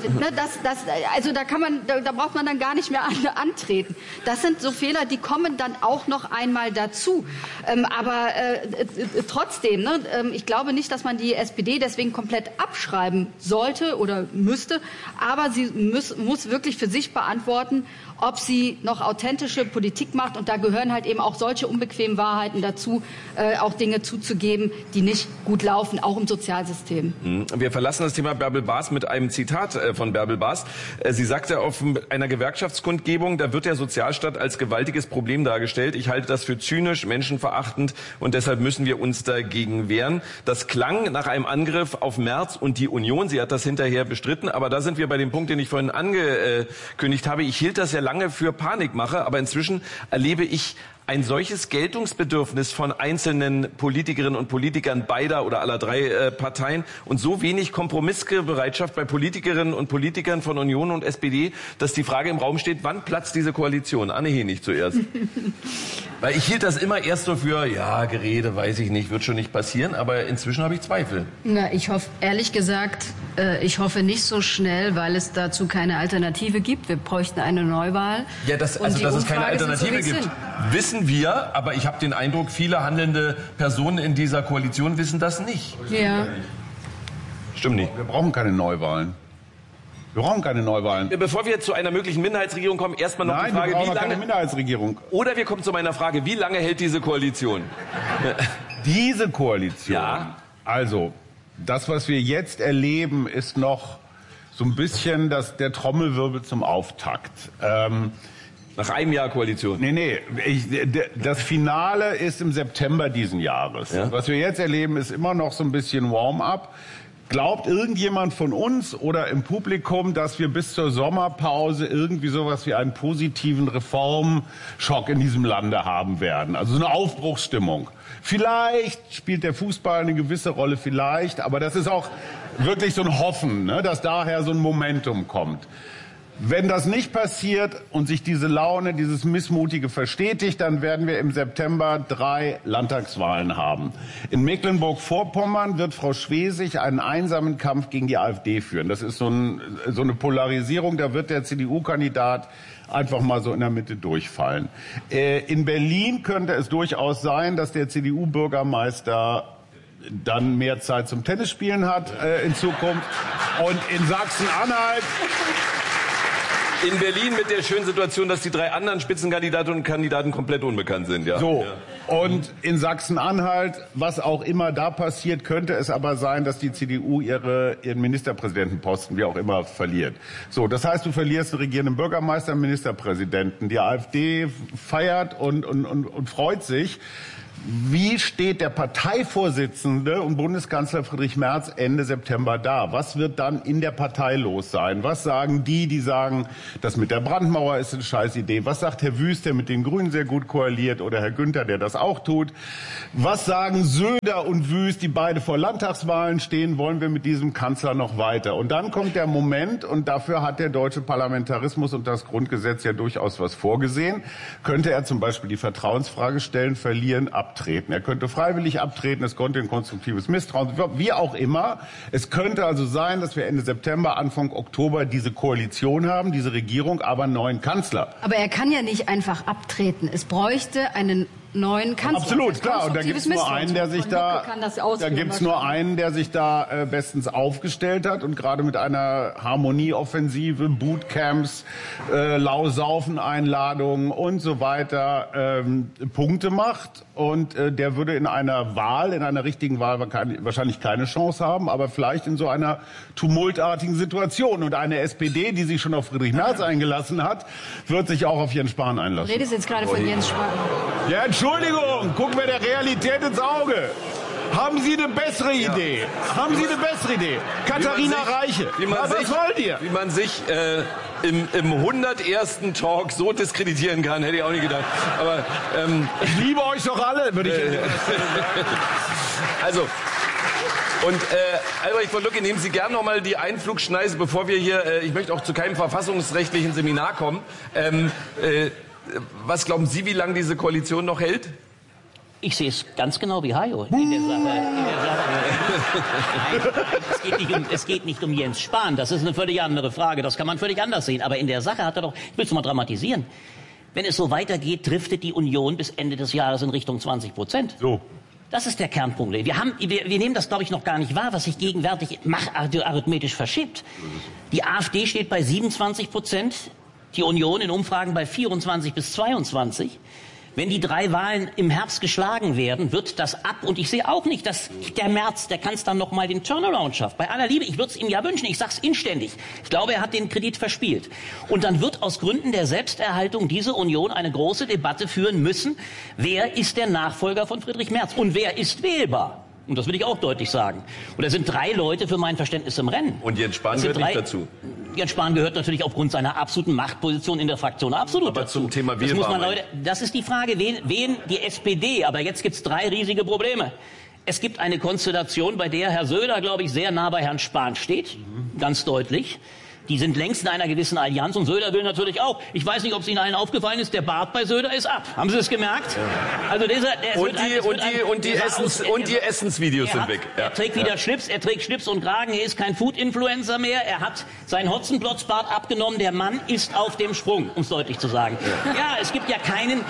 da braucht man dann gar nicht mehr antreten. Das sind so Fehler, die kommen dann auch noch einmal dazu. Aber trotzdem, ich glaube nicht, dass man die SPD deswegen komplett abschreiben sollte oder müsste. Aber sie muss wirklich für sich beantworten, ob sie noch authentische Politik macht. Und da gehören halt eben auch solche unbequemen Wahrheiten dazu, auch Dinge zuzugeben, die nicht gut laufen, auch im Sozialsystem.
Wir verlassen das Thema Bärbel Baas mit einem Zitat von Bärbel Baas. Sie sagte auf einer Gewerkschaftskundgebung, da wird der Sozialstaat als gewaltiges Problem dargestellt. Ich halte das für zynisch, menschenverachtend und deshalb müssen wir uns dagegen wehren. Das klang nach einem Angriff auf Merz und die Union. Sie hat das hinterher bestritten, aber da sind wir bei dem Punkt, den ich vorhin angekündigt habe. Ich hielt das ja lange für Panikmache, aber inzwischen erlebe ich ein solches Geltungsbedürfnis von einzelnen Politikerinnen und Politikern beider oder aller drei Parteien und so wenig Kompromissbereitschaft bei Politikerinnen und Politikern von Union und SPD, dass die Frage im Raum steht, wann platzt diese Koalition? Anne Henig zuerst. Weil ich hielt das immer erst so für, ja, Gerede, weiß ich nicht, wird schon nicht passieren, aber inzwischen habe ich Zweifel.
Na, ich hoffe, ehrlich gesagt, ich hoffe nicht so schnell, weil es dazu keine Alternative gibt. Wir bräuchten eine Neuwahl.
Ja, dass es keine Alternative gibt, wissen wir, aber ich habe den Eindruck, viele handelnde Personen in dieser Koalition wissen das nicht.
Ja.
Stimmt nicht.
Wir brauchen keine Neuwahlen. Wir brauchen keine Neuwahlen.
Bevor wir zu einer möglichen Minderheitsregierung kommen, erstmal noch die Frage,
wir brauchen keine Minderheitsregierung.
Oder wir kommen zu meiner Frage, wie lange hält diese Koalition?
Diese Koalition?
Ja.
Also, das, was wir jetzt erleben, ist noch so ein bisschen der Trommelwirbel zum Auftakt.
Nach einem Jahr Koalition?
Nee, das Finale ist im September diesen Jahres. Ja? Was wir jetzt erleben, ist immer noch so ein bisschen Warm-up. Glaubt irgendjemand von uns oder im Publikum, dass wir bis zur Sommerpause irgendwie sowas wie einen positiven Reformschock in diesem Lande haben werden? Also so eine Aufbruchsstimmung. Vielleicht spielt der Fußball eine gewisse Rolle, vielleicht, aber das ist auch wirklich so ein Hoffen, ne, dass daher so ein Momentum kommt. Wenn das nicht passiert und sich diese Laune, dieses Missmutige verstetigt, dann werden wir im September 3 Landtagswahlen haben. In Mecklenburg-Vorpommern wird Frau Schwesig einen einsamen Kampf gegen die AfD führen. Das ist so eine Polarisierung, da wird der CDU-Kandidat einfach mal so in der Mitte durchfallen. In Berlin könnte es durchaus sein, dass der CDU-Bürgermeister dann mehr Zeit zum Tennisspielen hat in Zukunft. Und in Sachsen-Anhalt
In Berlin mit der schönen Situation, dass die 3 anderen Spitzenkandidatinnen und Kandidaten komplett unbekannt sind. Ja.
So, und in Sachsen-Anhalt, was auch immer da passiert, könnte es aber sein, dass die CDU ihren Ministerpräsidentenposten, wie auch immer, verliert. So, das heißt, du verlierst den regierenden Bürgermeister, Ministerpräsidenten. Die AfD feiert und freut sich. Wie steht der Parteivorsitzende und Bundeskanzler Friedrich Merz Ende September da? Was wird dann in der Partei los sein? Was sagen die sagen, das mit der Brandmauer ist eine Scheißidee? Was sagt Herr Wüst, der mit den Grünen sehr gut koaliert, oder Herr Günther, der das auch tut? Was sagen Söder und Wüst, die beide vor Landtagswahlen stehen? Wollen wir mit diesem Kanzler noch weiter? Und dann kommt der Moment, und dafür hat der deutsche Parlamentarismus und das Grundgesetz ja durchaus was vorgesehen. Könnte er zum Beispiel die Vertrauensfrage stellen, verlieren, abtreten. Er könnte freiwillig abtreten, es könnte ein konstruktives Misstrauen, wie auch immer. Es könnte also sein, dass wir Ende September, Anfang Oktober diese Koalition haben, diese Regierung, aber einen neuen Kanzler.
Aber er kann ja nicht einfach abtreten. Es bräuchte einen neuen Kanzler.
Absolut, klar. Und da gibt es nur einen, der sich da bestens aufgestellt hat und gerade mit einer Harmonieoffensive, Bootcamps, Lausaufen-Einladungen und so weiter Punkte macht. Und der würde in einer Wahl, in einer richtigen Wahl wahrscheinlich keine Chance haben, aber vielleicht in so einer tumultartigen Situation. Und eine SPD, die sich schon auf Friedrich Merz eingelassen hat, wird sich auch auf Jens Spahn einlassen.
Du redest jetzt gerade von Jens Spahn.
Ja, Entschuldigung, gucken wir der Realität ins Auge. Haben Sie eine bessere Idee? Haben Sie eine bessere Idee? Katharina Reiche, was wollt ihr?
Wie man sich im 101. Talk so diskreditieren kann, hätte ich auch nicht gedacht. Aber
ich liebe euch doch alle, würde ich
Also, und Albrecht von Lucke, nehmen Sie gern noch mal die Einflugschneise, bevor wir hier, ich möchte auch zu keinem verfassungsrechtlichen Seminar kommen. Was glauben Sie, wie lange diese Koalition noch hält?
Ich sehe es ganz genau wie Hajo in der Sache. Nein, es geht nicht um Jens Spahn. Das ist eine völlig andere Frage. Das kann man völlig anders sehen. Aber in der Sache hat er doch, ich will es mal dramatisieren. Wenn es so weitergeht, driftet die Union bis Ende des Jahres in Richtung 20%.
So.
Das ist der Kernpunkt. Wir nehmen das, glaube ich, noch gar nicht wahr, was sich gegenwärtig arithmetisch verschiebt. Die AfD steht bei 27%, die Union in Umfragen bei 24 bis 22%. Wenn die 3 Wahlen im Herbst geschlagen werden, wird das ab. Und ich sehe auch nicht, dass der Merz, der Kanzler, noch mal den Turnaround schafft. Bei aller Liebe, ich würde es ihm ja wünschen. Ich sage es inständig. Ich glaube, er hat den Kredit verspielt. Und dann wird aus Gründen der Selbsterhaltung diese Union eine große Debatte führen müssen. Wer ist der Nachfolger von Friedrich Merz? Und wer ist wählbar? Und das will ich auch deutlich sagen. Und da sind 3 Leute für mein Verständnis im Rennen.
Und Jens Spahn gehört nicht dazu.
Jens Spahn gehört natürlich aufgrund seiner absoluten Machtposition in der Fraktion absolut dazu.
Zum Thema Wählbar.
Das ist die Frage, wen die SPD. Aber jetzt gibt es 3 riesige Probleme. Es gibt eine Konstellation, bei der Herr Söder, glaube ich, sehr nah bei Herrn Spahn steht. Ganz deutlich. Die sind längst in einer gewissen Allianz und Söder will natürlich auch. Ich weiß nicht, ob es Ihnen allen aufgefallen ist, der Bart bei Söder ist ab. Haben Sie es gemerkt? Ja. Also
die Essensvideos sind weg.
Er trägt wieder Schlips, er trägt Schlips und Kragen, er ist kein Food-Influencer mehr, er hat seinen Hotzenplotzbart abgenommen, der Mann ist auf dem Sprung, um es deutlich zu sagen. Ja, es gibt keinen,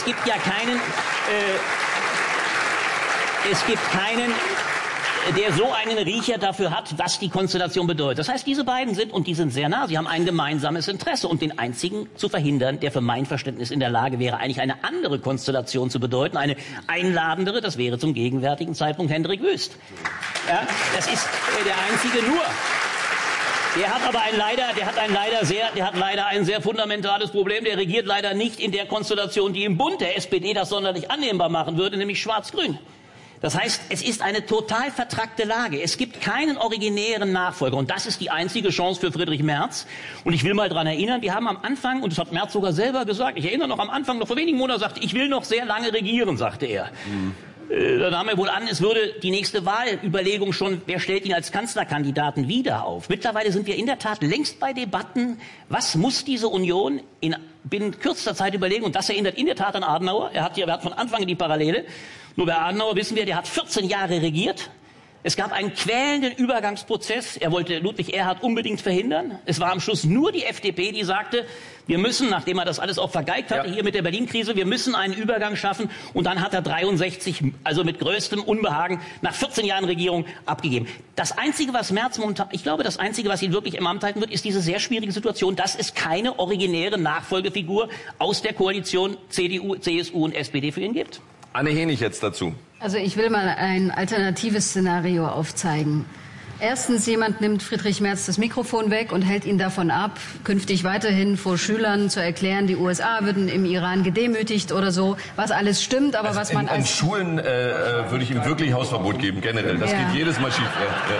der so einen Riecher dafür hat, was die Konstellation bedeutet. Das heißt, diese beiden sind sehr nah, sie haben ein gemeinsames Interesse und den einzigen zu verhindern, der für mein Verständnis in der Lage wäre, eigentlich eine andere Konstellation zu bedeuten, eine einladendere, das wäre zum gegenwärtigen Zeitpunkt Hendrik Wüst. Ja, das ist der einzige nur. Der hat aber leider ein sehr fundamentales Problem. Der regiert leider nicht in der Konstellation, die im Bund der SPD das sonderlich annehmbar machen würde, nämlich Schwarz-Grün. Das heißt, es ist eine total vertrackte Lage. Es gibt keinen originären Nachfolger. Und das ist die einzige Chance für Friedrich Merz. Und ich will mal daran erinnern, wir haben am Anfang, und das hat Merz sogar selber gesagt, ich erinnere noch am Anfang, noch vor wenigen Monaten, sagte, ich will noch sehr lange regieren, sagte er. Da nahm er wohl an, es würde die nächste Wahlüberlegung schon, wer stellt ihn als Kanzlerkandidaten wieder auf. Mittlerweile sind wir in der Tat längst bei Debatten, was muss diese Union binnen kürzester Zeit überlegen. Und das erinnert in der Tat an Adenauer. Er hat von Anfang an die Parallele. Nur bei Adenauer wissen wir, der hat 14 Jahre regiert. Es gab einen quälenden Übergangsprozess. Er wollte Ludwig Erhard unbedingt verhindern. Es war am Schluss nur die FDP, die sagte, wir müssen, nachdem er das alles auch vergeigt hatte, hier mit der Berlin-Krise, wir müssen einen Übergang schaffen. Und dann hat er 63, also mit größtem Unbehagen, nach 14 Jahren Regierung abgegeben. Das Einzige, was Merz momentan, ich glaube, das Einzige, was ihn wirklich im Amt halten wird, ist diese sehr schwierige Situation, dass es keine originäre Nachfolgefigur aus der Koalition CDU, CSU und SPD für ihn gibt.
Anne Henig jetzt dazu.
Also ich will mal ein alternatives Szenario aufzeigen. Erstens, jemand nimmt Friedrich Merz das Mikrofon weg und hält ihn davon ab, künftig weiterhin vor Schülern zu erklären, die USA würden im Iran gedemütigt oder so, was alles stimmt, aber also was man
an Schulen würde ich ihm wirklich Hausverbot geben, generell. Das geht jedes Mal schief.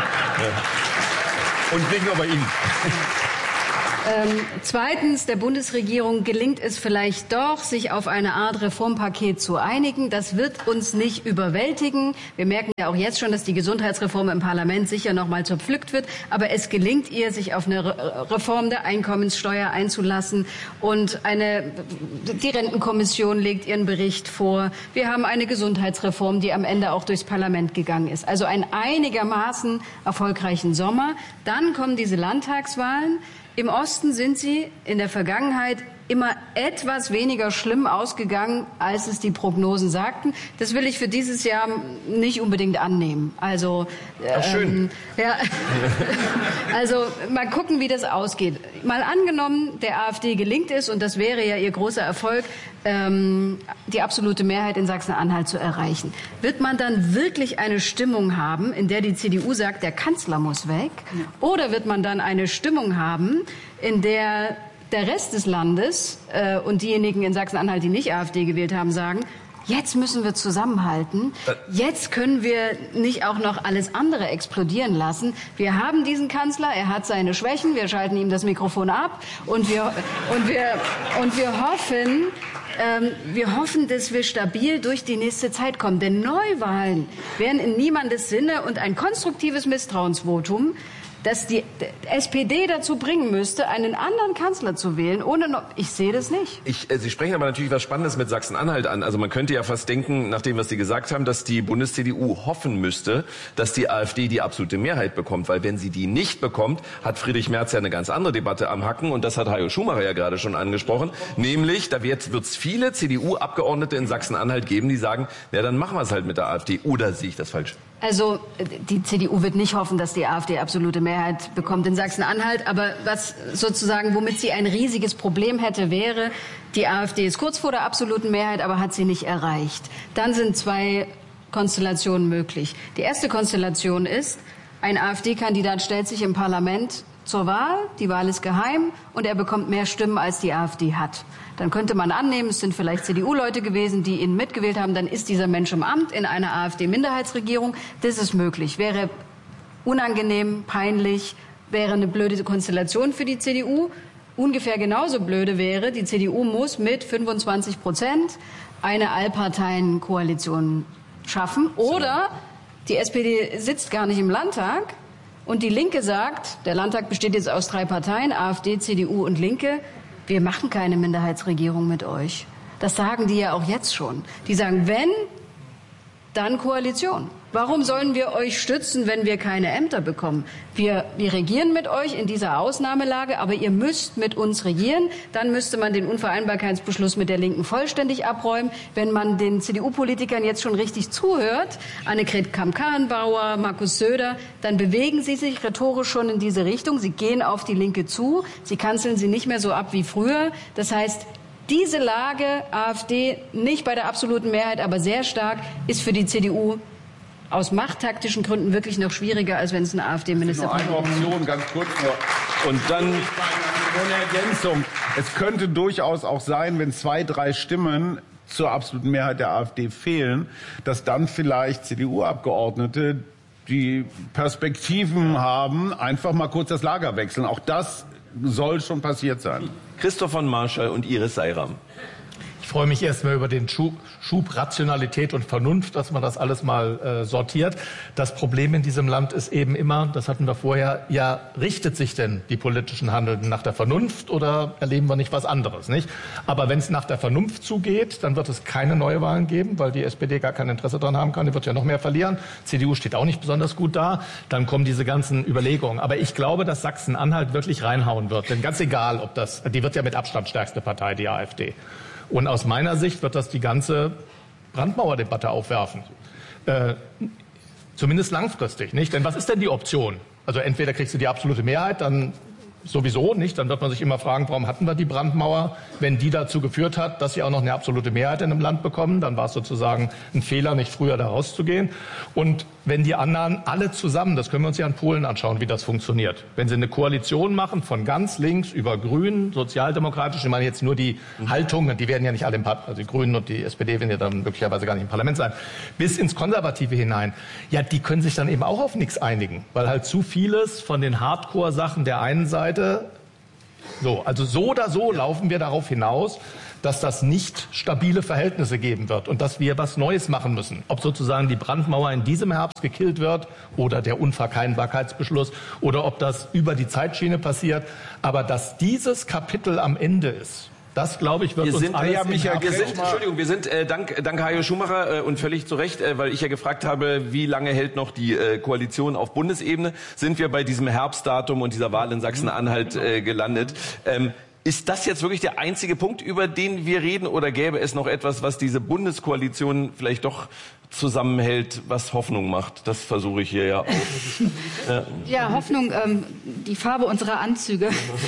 Und nicht nur bei Ihnen.
Zweitens, der Bundesregierung gelingt es vielleicht doch, sich auf eine Art Reformpaket zu einigen. Das wird uns nicht überwältigen. Wir merken ja auch jetzt schon, dass die Gesundheitsreform im Parlament sicher noch mal zerpflückt wird. Aber es gelingt ihr, sich auf eine Reform der Einkommenssteuer einzulassen. Und die Rentenkommission legt ihren Bericht vor. Wir haben eine Gesundheitsreform, die am Ende auch durchs Parlament gegangen ist. Also einen einigermaßen erfolgreichen Sommer. Dann kommen diese Landtagswahlen. Im Osten sind sie in der Vergangenheit immer etwas weniger schlimm ausgegangen, als es die Prognosen sagten. Das will ich für dieses Jahr nicht unbedingt annehmen. Also,
schön.
Ja, also mal gucken, wie das ausgeht. Mal angenommen, der AfD gelingt es, und das wäre ja ihr großer Erfolg, die absolute Mehrheit in Sachsen-Anhalt zu erreichen. Wird man dann wirklich eine Stimmung haben, in der die CDU sagt, der Kanzler muss weg? Oder wird man dann eine Stimmung haben, in der der Rest des Landes und diejenigen in Sachsen-Anhalt, die nicht AfD gewählt haben, sagen, jetzt müssen wir zusammenhalten, jetzt können wir nicht auch noch alles andere explodieren lassen. Wir haben diesen Kanzler, er hat seine Schwächen, wir schalten ihm das Mikrofon ab und wir hoffen, dass wir stabil durch die nächste Zeit kommen. Denn Neuwahlen wären in niemandes Sinne, und ein konstruktives Misstrauensvotum, dass die SPD dazu bringen müsste, einen anderen Kanzler zu wählen, ich sehe das nicht.
Sie sprechen aber natürlich was Spannendes mit Sachsen-Anhalt an. Also man könnte ja fast denken, nach dem, was Sie gesagt haben, dass die Bundes-CDU hoffen müsste, dass die AfD die absolute Mehrheit bekommt. Weil wenn sie die nicht bekommt, hat Friedrich Merz ja eine ganz andere Debatte am Hacken. Und das hat Hajo Schumacher ja gerade schon angesprochen. Nämlich, da wird es viele CDU-Abgeordnete in Sachsen-Anhalt geben, die sagen, ja, dann machen wir es halt mit der AfD. Oder sehe ich das falsch?
Also die CDU wird nicht hoffen, dass die AfD absolute Mehrheit bekommt in Sachsen-Anhalt. Aber was sozusagen, womit sie ein riesiges Problem hätte, wäre, die AfD ist kurz vor der absoluten Mehrheit, aber hat sie nicht erreicht. Dann sind zwei Konstellationen möglich. Die erste Konstellation ist, ein AfD-Kandidat stellt sich im Parlament zur Wahl, die Wahl ist geheim und er bekommt mehr Stimmen, als die AfD hat. Dann könnte man annehmen, es sind vielleicht CDU-Leute gewesen, die ihn mitgewählt haben, dann ist dieser Mensch im Amt in einer AfD-Minderheitsregierung. Das ist möglich. Wäre unangenehm, peinlich, wäre eine blöde Konstellation für die CDU. Ungefähr genauso blöde wäre, die CDU muss mit 25% eine Allparteienkoalition schaffen. Oder die SPD sitzt gar nicht im Landtag und die Linke sagt, der Landtag besteht jetzt aus 3 Parteien, AfD, CDU und Linke, wir machen keine Minderheitsregierung mit euch. Das sagen die ja auch jetzt schon. Die sagen, wenn, dann Koalition. Warum sollen wir euch stützen, wenn wir keine Ämter bekommen? Wir regieren mit euch in dieser Ausnahmelage, aber ihr müsst mit uns regieren. Dann müsste man den Unvereinbarkeitsbeschluss mit der Linken vollständig abräumen. Wenn man den CDU-Politikern jetzt schon richtig zuhört, Annegret Kramp-Karrenbauer, Markus Söder, dann bewegen sie sich rhetorisch schon in diese Richtung. Sie gehen auf die Linke zu. Sie kanzeln sie nicht mehr so ab wie früher. Das heißt, diese Lage, AfD nicht bei der absoluten Mehrheit, aber sehr stark, ist für die CDU aus machttaktischen Gründen wirklich noch schwieriger, als wenn es eine AfD-Ministerpräsident
gibt. Eine Option, ganz kurz nur. Und dann eine Ergänzung. Es könnte durchaus auch sein, wenn 2, 3 Stimmen zur absoluten Mehrheit der AfD fehlen, dass dann vielleicht CDU-Abgeordnete, die Perspektiven haben, einfach mal kurz das Lager wechseln. Auch das soll schon passiert sein.
Christoph von Marschall und Iris Seiram.
Ich freue mich erstmal über den Schub Rationalität und Vernunft, dass man das alles mal sortiert. Das Problem in diesem Land ist eben immer, das hatten wir vorher, ja, richtet sich denn die politischen Handelnden nach der Vernunft oder erleben wir nicht was anderes, nicht? Aber wenn es nach der Vernunft zugeht, dann wird es keine Neuwahlen geben, weil die SPD gar kein Interesse daran haben kann. Die wird ja noch mehr verlieren. CDU steht auch nicht besonders gut da. Dann kommen diese ganzen Überlegungen. Aber ich glaube, dass Sachsen-Anhalt wirklich reinhauen wird. Denn ganz egal, ob das, die wird ja mit Abstand stärkste Partei, die AfD. Und aus meiner Sicht wird das die ganze Brandmauerdebatte aufwerfen. Zumindest langfristig, nicht? Denn was ist denn die Option? Also entweder kriegst du die absolute Mehrheit, dann sowieso nicht. Dann wird man sich immer fragen, warum hatten wir die Brandmauer? Wenn die dazu geführt hat, dass sie auch noch eine absolute Mehrheit in einem Land bekommen, dann war es sozusagen ein Fehler, nicht früher da rauszugehen. Und wenn die anderen alle zusammen, das können wir uns ja in Polen anschauen, wie das funktioniert. Wenn sie eine Koalition machen von ganz links über Grünen, sozialdemokratisch, ich meine jetzt nur die Haltungen, die werden ja nicht alle im Parlament, also die Grünen und die SPD werden ja dann möglicherweise gar nicht im Parlament sein, bis ins Konservative hinein. Ja, die können sich dann eben auch auf nichts einigen, weil halt zu vieles von den Hardcore-Sachen der einen Seite so oder so laufen wir darauf hinaus, dass das nicht stabile Verhältnisse geben wird und dass wir was Neues machen müssen. Ob sozusagen die Brandmauer in diesem Herbst gekillt wird oder der Unverkeinnbarkeitsbeschluss oder ob das über die Zeitschiene passiert. Aber dass dieses Kapitel am Ende ist, das, glaube ich, wird uns alles
Entschuldigung, wir sind dank Hajo Schumacher und völlig zu Recht, weil ich ja gefragt habe, wie lange hält noch die Koalition auf Bundesebene, sind wir bei diesem Herbstdatum und dieser Wahl in Sachsen-Anhalt gelandet. Ist das jetzt wirklich der einzige Punkt, über den wir reden, oder gäbe es noch etwas, was diese Bundeskoalition vielleicht doch zusammenhält, was Hoffnung macht? Das versuche ich hier ja auch.
Ja, Hoffnung, die Farbe unserer Anzüge.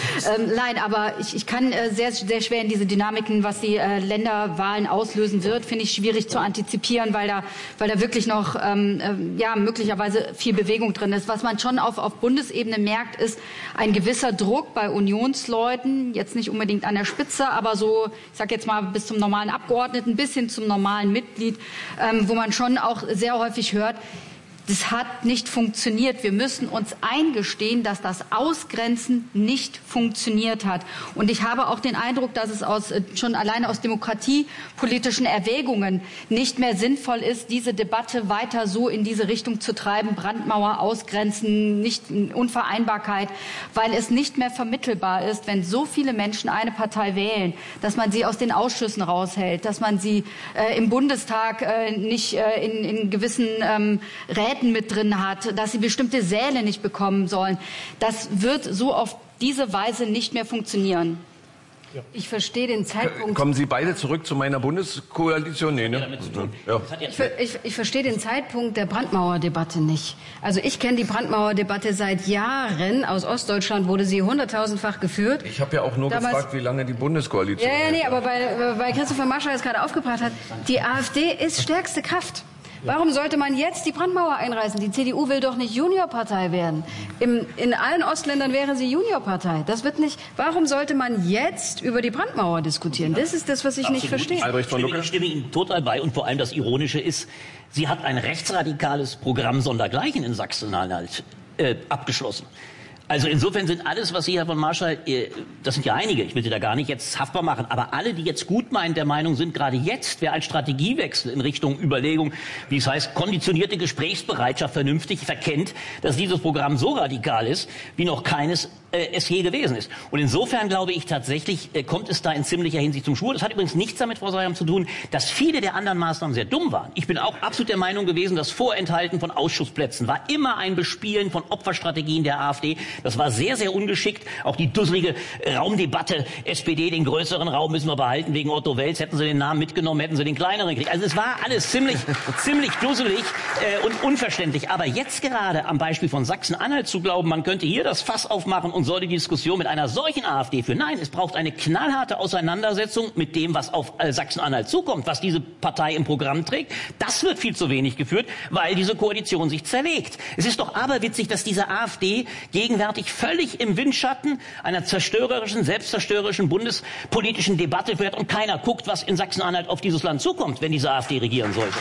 Nein, aber ich kann sehr, sehr schwer in diese Dynamiken, was die Länderwahlen auslösen wird, finde ich schwierig zu antizipieren, weil da wirklich noch möglicherweise viel Bewegung drin ist. Was man schon auf Bundesebene merkt, ist ein gewisser Druck bei Unionsleuten, jetzt nicht unbedingt an der Spitze, aber so, ich sag jetzt mal, bis zum normalen Abgeordneten, bis hin zum normalen Mitglied, wo man schon auch sehr häufig hört, das hat nicht funktioniert. Wir müssen uns eingestehen, dass das Ausgrenzen nicht funktioniert hat. Und ich habe auch den Eindruck, dass es schon alleine aus demokratiepolitischen Erwägungen nicht mehr sinnvoll ist, diese Debatte weiter so in diese Richtung zu treiben. Brandmauer, Ausgrenzen, Unvereinbarkeit, weil es nicht mehr vermittelbar ist, wenn so viele Menschen eine Partei wählen, dass man sie aus den Ausschüssen raushält, dass man sie im Bundestag nicht in gewissen Räten mit drin hat, dass sie bestimmte Säle nicht bekommen sollen. Das wird so auf diese Weise nicht mehr funktionieren.
Ja. Ich verstehe den Zeitpunkt.
Kommen Sie beide zurück zu meiner Bundeskoalition? Nee, ne?
Ja. Ich verstehe den Zeitpunkt der Brandmauerdebatte nicht. Also ich kenne die Brandmauerdebatte seit Jahren. Aus Ostdeutschland wurde sie 100.000-fach geführt.
Ich habe ja auch nur gefragt, wie lange die Bundeskoalition
ist. Aber weil Christopher Mascher es gerade aufgebracht hat, die AfD ist stärkste Kraft. Warum sollte man jetzt die Brandmauer einreißen? Die CDU will doch nicht Juniorpartei werden. In allen Ostländern wäre sie Juniorpartei. Das wird nicht. Warum sollte man jetzt über die Brandmauer diskutieren? Das ist das, was ich nicht verstehe.
Albrecht von Lucke?
Ich stimme Ihnen total bei. Und vor allem das Ironische ist, sie hat ein rechtsradikales Programm sondergleichen in Sachsen-Anhalt abgeschlossen. Also insofern sind alles, was Sie, Herr von Marschall, das sind ja einige, ich will Sie da gar nicht jetzt haftbar machen, aber alle, die jetzt gut meinen, der Meinung sind, gerade jetzt wäre ein Strategiewechsel in Richtung Überlegung, wie es heißt, konditionierte Gesprächsbereitschaft vernünftig verkennt, dass dieses Programm so radikal ist, wie noch keines es je gewesen ist. Und insofern glaube ich tatsächlich, kommt es da in ziemlicher Hinsicht zum Schwur. Das hat übrigens nichts damit, Frau Sayam, zu tun, dass viele der anderen Maßnahmen sehr dumm waren. Ich bin auch absolut der Meinung gewesen, das Vorenthalten von Ausschussplätzen war immer ein Bespielen von Opferstrategien der AfD. Das war sehr, sehr ungeschickt. Auch die dusselige Raumdebatte, SPD, den größeren Raum müssen wir behalten wegen Otto Wels. Hätten sie den Namen mitgenommen, hätten sie den kleineren gekriegt. Also es war alles ziemlich dusselig und unverständlich. Aber jetzt gerade am Beispiel von Sachsen-Anhalt zu glauben, man könnte hier das Fass aufmachen und soll die Diskussion mit einer solchen AfD führen. Nein, es braucht eine knallharte Auseinandersetzung mit dem, was auf Sachsen-Anhalt zukommt, was diese Partei im Programm trägt. Das wird viel zu wenig geführt, weil diese Koalition sich zerlegt. Es ist doch aberwitzig, dass diese AfD gegenwärtig völlig im Windschatten einer selbstzerstörerischen bundespolitischen Debatte wird und keiner guckt, was in Sachsen-Anhalt auf dieses Land zukommt, wenn diese AfD regieren sollte.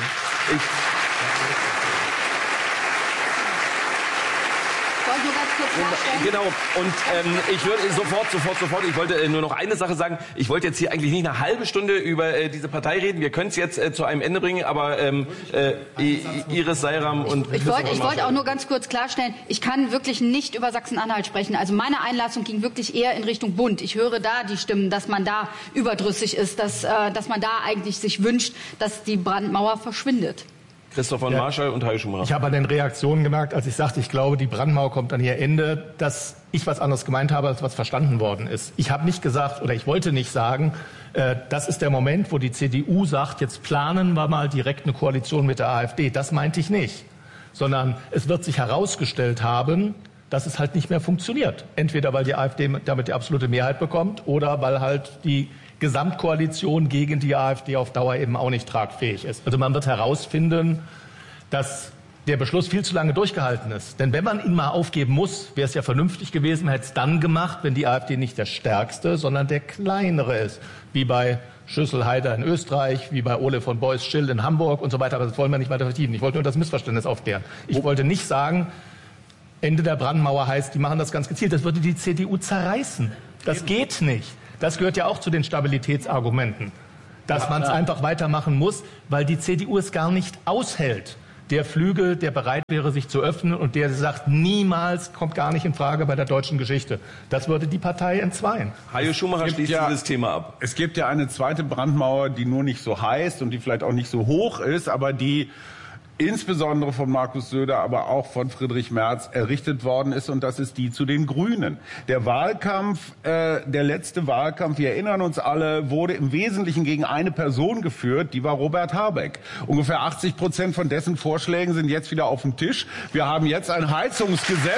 nur ganz kurz
Genau, und ich würde sofort, ich wollte nur noch eine Sache sagen. Ich wollte jetzt hier eigentlich nicht eine halbe Stunde über diese Partei reden. Wir können es jetzt zu einem Ende bringen, aber Iris Seiram und...
Ich wollte auch nur ganz kurz klarstellen, ich kann wirklich nicht über Sachsen-Anhalt sprechen. Also meine Einlassung ging wirklich eher in Richtung Bund. Ich höre da die Stimmen, dass man da überdrüssig ist, dass man da eigentlich sich wünscht, dass die Brandmauer verschwindet.
Christoph von Marschall und Hajo Schumacher.
Ich habe an den Reaktionen gemerkt, als ich sagte, ich glaube, die Brandmauer kommt an ihr Ende, dass ich was anderes gemeint habe, als was verstanden worden ist. Ich habe nicht gesagt, oder ich wollte nicht sagen, das ist der Moment, wo die CDU sagt, jetzt planen wir mal direkt eine Koalition mit der AfD. Das meinte ich nicht. Sondern es wird sich herausgestellt haben, dass es halt nicht mehr funktioniert. Entweder weil die AfD damit die absolute Mehrheit bekommt oder weil halt die Gesamtkoalition gegen die AfD auf Dauer eben auch nicht tragfähig ist. Also man wird herausfinden, dass der Beschluss viel zu lange durchgehalten ist. Denn wenn man ihn mal aufgeben muss, wäre es ja vernünftig gewesen, man hätte es dann gemacht, wenn die AfD nicht der stärkste, sondern der kleinere ist. Wie bei Schüssel-Haider in Österreich, wie bei Ole von Beuys-Schill in Hamburg und so weiter. Aber das wollen wir nicht weiter vertiefen. Ich wollte nur das Missverständnis aufklären. Ich wollte nicht sagen, Ende der Brandmauer heißt, die machen das ganz gezielt. Das würde die CDU zerreißen. Das geht nicht. Das gehört ja auch zu den Stabilitätsargumenten, dass man es einfach weitermachen muss, weil die CDU es gar nicht aushält. Der Flügel, der bereit wäre, sich zu öffnen und der sagt, niemals, kommt gar nicht in Frage bei der deutschen Geschichte. Das würde die Partei entzweien.
Hajo Schumacher schließt dieses Thema ab.
Es gibt ja eine zweite Brandmauer, die nur nicht so heißt und die vielleicht auch nicht so hoch ist, aber die insbesondere von Markus Söder, aber auch von Friedrich Merz errichtet worden ist, und das ist die zu den Grünen. Der Wahlkampf, der letzte Wahlkampf, wir erinnern uns alle, wurde im Wesentlichen gegen eine Person geführt, die war Robert Habeck. Ungefähr 80% von dessen Vorschlägen sind jetzt wieder auf dem Tisch. Wir haben jetzt ein Heizungsgesetz.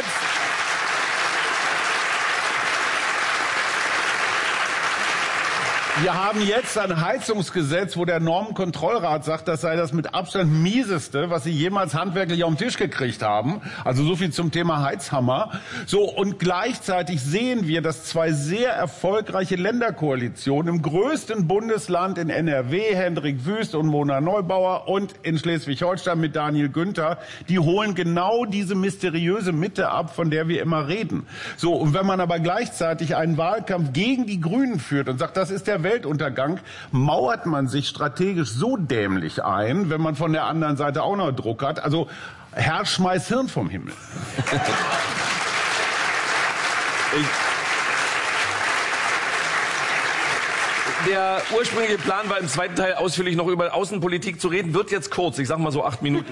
Wir haben jetzt ein Heizungsgesetz, wo der Normenkontrollrat sagt, das sei das mit Abstand mieseste, was sie jemals handwerklich auf den Tisch gekriegt haben. Also so viel zum Thema Heizhammer. So, und gleichzeitig sehen wir, dass zwei sehr erfolgreiche Länderkoalitionen im größten Bundesland in NRW, Hendrik Wüst und Mona Neubauer, und in Schleswig-Holstein mit Daniel Günther, die holen genau diese mysteriöse Mitte ab, von der wir immer reden. So, und wenn man aber gleichzeitig einen Wahlkampf gegen die Grünen führt und sagt, das ist der Weltuntergang, mauert man sich strategisch so dämlich ein, wenn man von der anderen Seite auch noch Druck hat. Also, Herr, schmeiß Hirn vom Himmel.
Der ursprüngliche Plan war, im zweiten Teil ausführlich noch über Außenpolitik zu reden. Wird jetzt kurz, ich sag mal so 8 Minuten.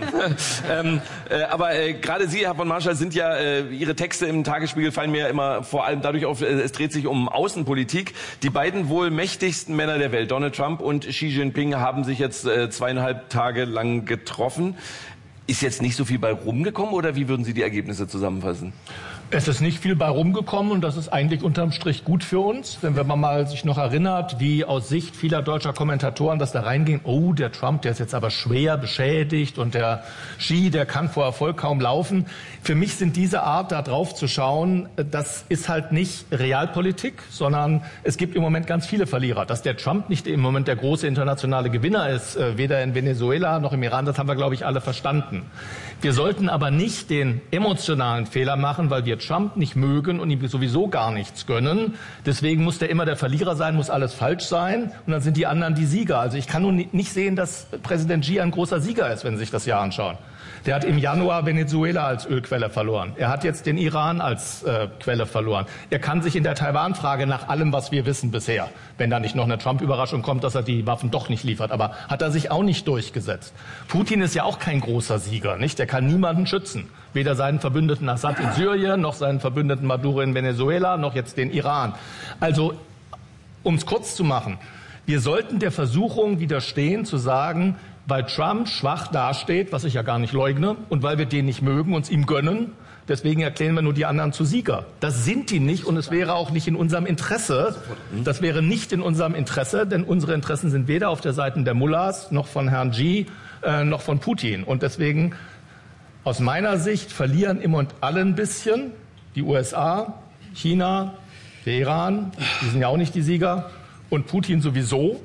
Aber gerade Sie, Herr von Marschall, sind ja, Ihre Texte im Tagesspiegel fallen mir ja immer vor allem dadurch auf, es dreht sich um Außenpolitik. Die beiden wohl mächtigsten Männer der Welt, Donald Trump und Xi Jinping, haben sich jetzt 2,5 Tage lang getroffen. Ist jetzt nicht so viel bei rumgekommen, oder wie würden Sie die Ergebnisse zusammenfassen?
Es ist nicht viel bei rumgekommen, und das ist eigentlich unterm Strich gut für uns. Denn wenn man mal sich noch erinnert, wie aus Sicht vieler deutscher Kommentatoren das da reinging, oh, der Trump, der ist jetzt aber schwer beschädigt und der Xi, der kann vor Erfolg kaum laufen. Für mich sind diese Art, da drauf zu schauen, das ist halt nicht Realpolitik, sondern es gibt im Moment ganz viele Verlierer. Dass der Trump nicht im Moment der große internationale Gewinner ist, weder in Venezuela noch im Iran, das haben wir, glaube ich, alle verstanden. Wir sollten aber nicht den emotionalen Fehler machen, weil wir Trump nicht mögen und ihm sowieso gar nichts gönnen. Deswegen muss der immer der Verlierer sein, muss alles falsch sein, und dann sind die anderen die Sieger. Also ich kann nun nicht sehen, dass Präsident Xi ein großer Sieger ist, wenn Sie sich das Jahr anschauen. Der hat im Januar Venezuela als Ölquelle verloren. Er hat jetzt den Iran als Quelle verloren. Er kann sich in der Taiwan-Frage, nach allem, was wir wissen bisher, wenn da nicht noch eine Trump-Überraschung kommt, dass er die Waffen doch nicht liefert, aber hat er sich auch nicht durchgesetzt. Putin ist ja auch kein großer Sieger, nicht? Er kann niemanden schützen. Weder seinen Verbündeten Assad in Syrien, noch seinen Verbündeten Maduro in Venezuela, noch jetzt den Iran. Also, um es kurz zu machen, wir sollten der Versuchung widerstehen, zu sagen, weil Trump schwach dasteht, was ich ja gar nicht leugne, und weil wir den nicht mögen, uns ihm gönnen, deswegen erklären wir nur die anderen zu Sieger. Das sind die nicht, und es wäre auch nicht in unserem Interesse. Das wäre nicht in unserem Interesse, denn unsere Interessen sind weder auf der Seite der Mullahs, noch von Herrn Xi, noch von Putin. Und deswegen, aus meiner Sicht, verlieren immer und alle ein bisschen. Die USA, China, der Iran, die sind ja auch nicht die Sieger, und Putin sowieso.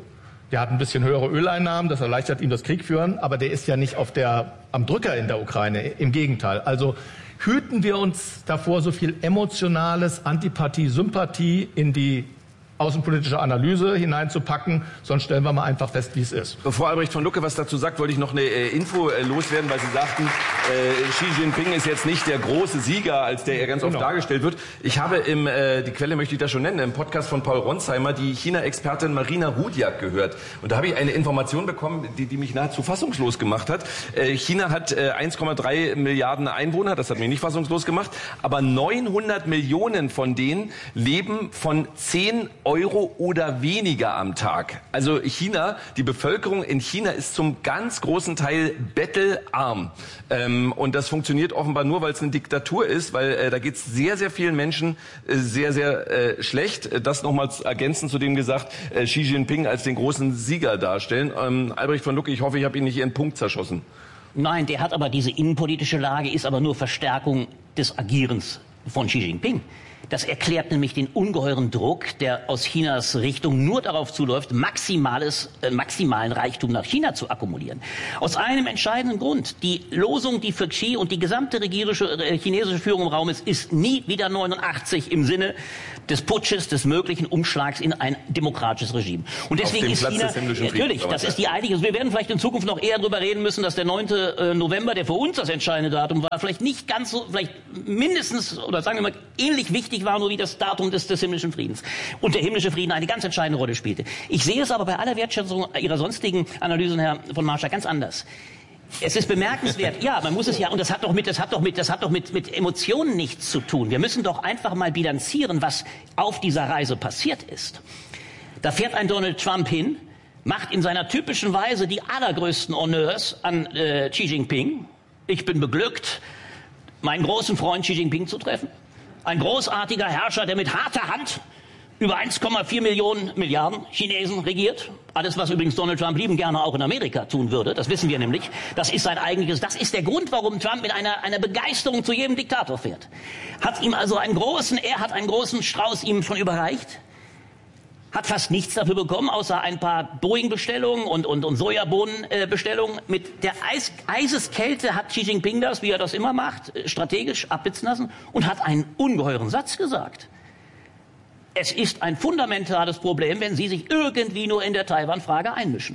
Der hat ein bisschen höhere Öleinnahmen, das erleichtert ihm das Kriegführen, aber der ist ja nicht am Drücker in der Ukraine. Im Gegenteil. Also hüten wir uns davor, so viel emotionales Antipathie, Sympathie in die außenpolitische Analyse hineinzupacken, sonst stellen wir mal einfach fest, wie es ist.
Frau Albrecht von Lucke was dazu sagt, wollte ich noch eine Info loswerden, weil Sie sagten, Xi Jinping ist jetzt nicht der große Sieger, als der er ganz oft dargestellt wird. Ich habe die Quelle möchte ich da schon nennen, im Podcast von Paul Ronsheimer die China-Expertin Marina Rudiak gehört. Und da habe ich eine Information bekommen, die mich nahezu fassungslos gemacht hat. China hat 1,3 Milliarden Einwohner, das hat mich nicht fassungslos gemacht, aber 900 Millionen von denen leben von 10 Euro oder weniger am Tag. Also China, die Bevölkerung in China ist zum ganz großen Teil bettelarm. Und das funktioniert offenbar nur, weil es eine Diktatur ist, weil da geht es sehr, sehr vielen Menschen sehr, sehr schlecht. Das nochmal ergänzend zu dem gesagt, Xi Jinping als den großen Sieger darstellen. Albrecht von Lucke, ich hoffe, ich habe Ihnen nicht Ihren Punkt zerschossen.
Nein, der hat aber diese innenpolitische Lage, ist aber nur Verstärkung des Agierens von Xi Jinping. Das erklärt nämlich den ungeheuren Druck, der aus Chinas Richtung nur darauf zuläuft, maximalen Reichtum nach China zu akkumulieren. Aus einem entscheidenden Grund. Die Losung, die für Xi und die gesamte chinesische Führung im Raum ist nie wieder 89 im Sinne des Putsches, des möglichen Umschlags in ein demokratisches Regime. Und deswegen ist China, natürlich, das ist die einzige, wir werden vielleicht in Zukunft noch eher darüber reden müssen, dass der 9. November, der für uns das entscheidende Datum war, vielleicht nicht ganz so, vielleicht mindestens, oder sagen wir mal, ähnlich wichtig war, nur wie das Datum des himmlischen Friedens. Und der himmlische Frieden eine ganz entscheidende Rolle spielte. Ich sehe es aber bei aller Wertschätzung Ihrer sonstigen Analysen, Herr von Marschall, ganz anders. Es ist bemerkenswert, ja, man muss es ja, und das hat doch mit Emotionen nichts zu tun. Wir müssen doch einfach mal bilanzieren, was auf dieser Reise passiert ist. Da fährt ein Donald Trump hin, macht in seiner typischen Weise die allergrößten Honneurs an Xi Jinping. Ich bin beglückt, meinen großen Freund Xi Jinping zu treffen. Ein großartiger Herrscher, der mit harter Hand über 1,4 Milliarden Chinesen regiert. Alles, was übrigens Donald Trump lieben gerne auch in Amerika tun würde. Das wissen wir nämlich. Das ist das ist der Grund, warum Trump mit einer Begeisterung zu jedem Diktator fährt. Er hat einen großen Strauß ihm schon überreicht. Hat fast nichts dafür bekommen, außer ein paar Boeing-Bestellungen und Sojabohnen-Bestellungen. Mit der Eiseskälte hat Xi Jinping das, wie er das immer macht, strategisch abblitzen lassen und hat einen ungeheuren Satz gesagt. Es ist ein fundamentales Problem, wenn Sie sich irgendwie nur in der Taiwan-Frage einmischen.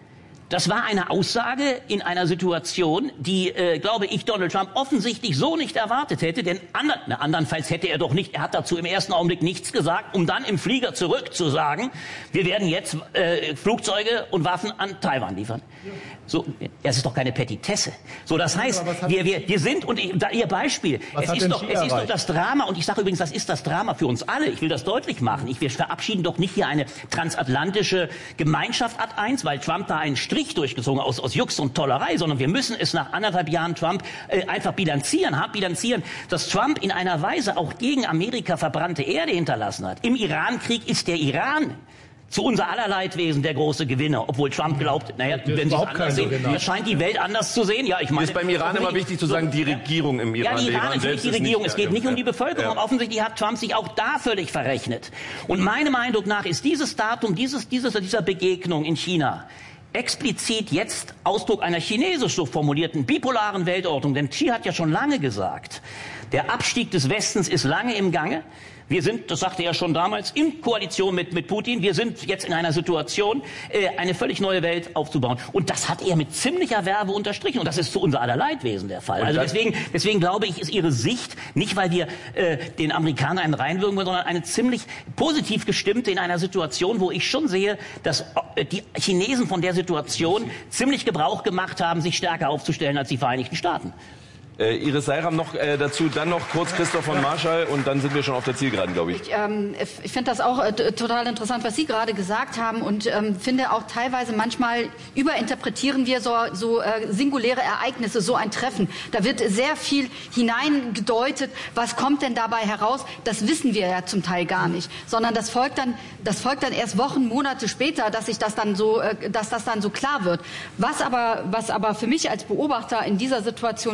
Das war eine Aussage in einer Situation, die, glaube ich, Donald Trump offensichtlich so nicht erwartet hätte. Denn andernfalls hätte er doch nicht, er hat dazu im ersten Augenblick nichts gesagt, um dann im Flieger zurück zu sagen, wir werden jetzt Flugzeuge und Waffen an Taiwan liefern. So, das ist doch keine Petitesse. So, das heißt, wir sind, und Ihr Beispiel, es ist doch das Drama, und ich sage übrigens, das ist das Drama für uns alle. Ich will das deutlich machen. Wir verabschieden doch nicht hier eine transatlantische Gemeinschaft ad 1, weil Trump da einen Strich durchgezogen aus Jux und Tollerei, sondern wir müssen es nach 1,5 Jahren Trump einfach bilanzieren, dass Trump in einer Weise auch gegen Amerika verbrannte Erde hinterlassen hat. Im Irankrieg ist der Iran zu unser aller Leidwesen der große Gewinner, obwohl Trump glaubt, naja, wenn Sie es anders sehen, das scheint die Welt anders zu sehen. Ja, ich meine,
ist beim Iran immer wichtig zu sagen, die Regierung im Iran.
Ja, die Iran natürlich die Regierung. Es geht nicht um die Bevölkerung. Ja. Offensichtlich hat Trump sich auch da völlig verrechnet. Und meinem Eindruck nach ist dieses Datum, dieser Begegnung in China explizit jetzt Ausdruck einer chinesisch so formulierten bipolaren Weltordnung. Denn Xi hat ja schon lange gesagt, der Abstieg des Westens ist lange im Gange. Wir sind, das sagte er schon damals, in Koalition mit Putin. Wir sind jetzt in einer Situation, eine völlig neue Welt aufzubauen. Und das hat er mit ziemlicher Verve unterstrichen. Und das ist zu unser aller Leidwesen der Fall. Also deswegen glaube ich, ist Ihre Sicht, nicht weil wir den Amerikanern einen reinwirken wollen, sondern eine ziemlich positiv gestimmte in einer Situation, wo ich schon sehe, dass die Chinesen von der Situation ziemlich Gebrauch gemacht haben, sich stärker aufzustellen als die Vereinigten Staaten.
Iris Seiram noch dazu, dann noch kurz Christoph von Marschall und dann sind wir schon auf der Zielgeraden, glaube ich.
Ich finde das auch total interessant, was Sie gerade gesagt haben und finde auch teilweise manchmal überinterpretieren wir so singuläre Ereignisse, so ein Treffen. Da wird sehr viel hineingedeutet. Was kommt denn dabei heraus? Das wissen wir ja zum Teil gar nicht, sondern das folgt dann erst Wochen, Monate später, dass das dann so klar wird. Was aber für mich als Beobachter in dieser Situation wirklich bemerkenswert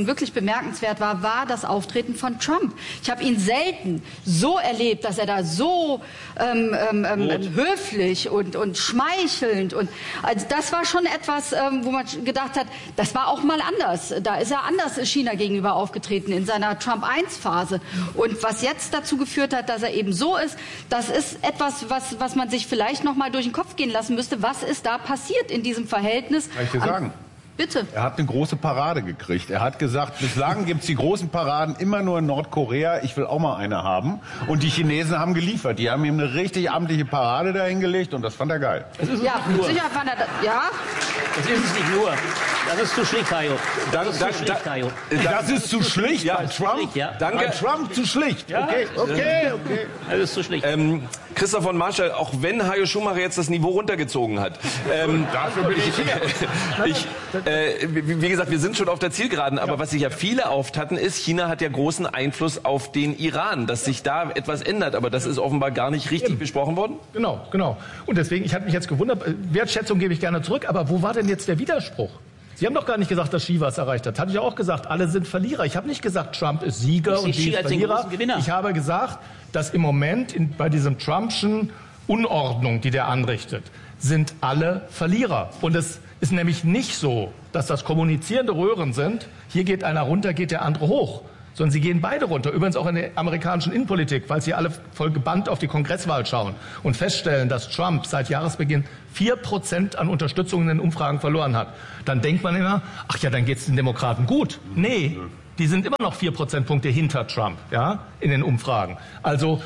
bemerkenswert war, war das Auftreten von Trump. Ich habe ihn selten so erlebt, dass er da so höflich und schmeichelnd und also das war schon etwas, wo man gedacht hat, das war auch mal anders. Da ist er anders China gegenüber aufgetreten in seiner Trump-1-Phase. Und was jetzt dazu geführt hat, dass er eben so ist, das ist etwas, was man sich vielleicht noch mal durch den Kopf gehen lassen müsste. Was ist da passiert in diesem Verhältnis?
Kann ich dir sagen?
Bitte.
Er hat eine große Parade gekriegt. Er hat gesagt, bislang gibt's die großen Paraden immer nur in Nordkorea. Ich will auch mal eine haben. Und die Chinesen haben geliefert. Die haben ihm eine richtig amtliche Parade dahingelegt und das fand er geil.
Ja, sicher fand er das. Ja?
Das ist es nicht nur. Das ist zu schlicht, Hajo. Das
ist zu schlicht
Ja,
bei Trump?
schlicht, ja.
Danke.
Bei Trump zu schlicht.
Ja.
Okay.
Das ist zu schlicht.
Christoph von Marschall, auch wenn Hajo Schumacher jetzt das Niveau runtergezogen hat.
Dafür bin ich hier.
Wie gesagt, wir sind schon auf der Zielgeraden, aber was sich ja viele auft hatten, ist, China hat ja großen Einfluss auf den Iran, dass sich da etwas ändert, aber das ist offenbar gar nicht richtig besprochen worden.
Genau. Und deswegen, ich hatte mich jetzt gewundert, Wertschätzung gebe ich gerne zurück, aber wo war denn jetzt der Widerspruch? Sie haben doch gar nicht gesagt, dass Xi was erreicht hat. Hatte ich ja auch gesagt, alle sind Verlierer. Ich habe nicht gesagt, Trump ist Sieger und Xi ist Verlierer. Ich habe gesagt, dass im Moment bei diesem Trumpschen Unordnung, die der anrichtet, sind alle Verlierer. Und es ist nämlich nicht so, dass das kommunizierende Röhren sind. Hier geht einer runter, geht der andere hoch. Sondern sie gehen beide runter. Übrigens auch in der amerikanischen Innenpolitik, weil sie alle voll gebannt auf die Kongresswahl schauen und feststellen, dass Trump seit Jahresbeginn 4% an Unterstützung in den Umfragen verloren hat. Dann denkt man immer, ach ja, dann geht's den Demokraten gut. Nee, die sind immer noch 4 Prozentpunkte hinter Trump, ja, in den Umfragen. Also,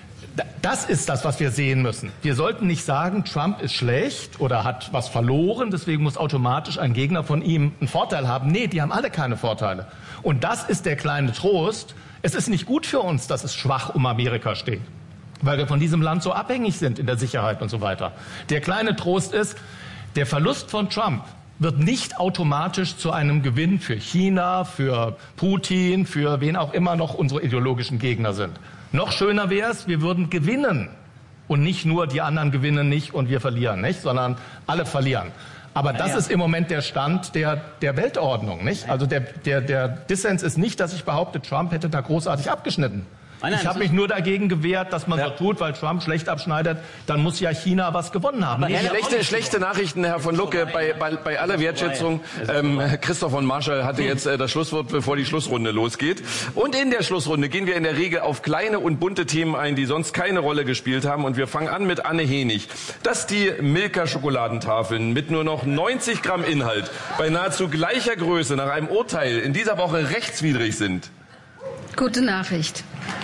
das ist das, was wir sehen müssen. Wir sollten nicht sagen, Trump ist schlecht oder hat was verloren, deswegen muss automatisch ein Gegner von ihm einen Vorteil haben. Nee, die haben alle keine Vorteile. Und das ist der kleine Trost. Es ist nicht gut für uns, dass es schwach um Amerika steht, weil wir von diesem Land so abhängig sind in der Sicherheit und so weiter. Der kleine Trost ist, der Verlust von Trump wird nicht automatisch zu einem Gewinn für China, für Putin, für wen auch immer noch unsere ideologischen Gegner sind. Noch schöner wäre es, wir würden gewinnen und nicht nur die anderen gewinnen nicht und wir verlieren, nicht, sondern alle verlieren. Aber das ist im Moment der Stand der Weltordnung, nicht? Also der Dissens ist nicht, dass ich behaupte, Trump hätte da großartig abgeschnitten. Ich habe mich nur dagegen gewehrt, dass man so tut, weil Trump schlecht abschneidet, dann muss ja China was gewonnen haben.
Schlechte Nachrichten, Herr von Lucke, bei aller Wertschätzung. Christoph von Marschall hatte jetzt das Schlusswort, bevor die Schlussrunde losgeht. Und in der Schlussrunde gehen wir in der Regel auf kleine und bunte Themen ein, die sonst keine Rolle gespielt haben. Und wir fangen an mit Anne Henig. Dass die Milka-Schokoladentafeln mit nur noch 90 Gramm Inhalt bei nahezu gleicher Größe nach einem Urteil in dieser Woche rechtswidrig sind.
Gute Nachricht.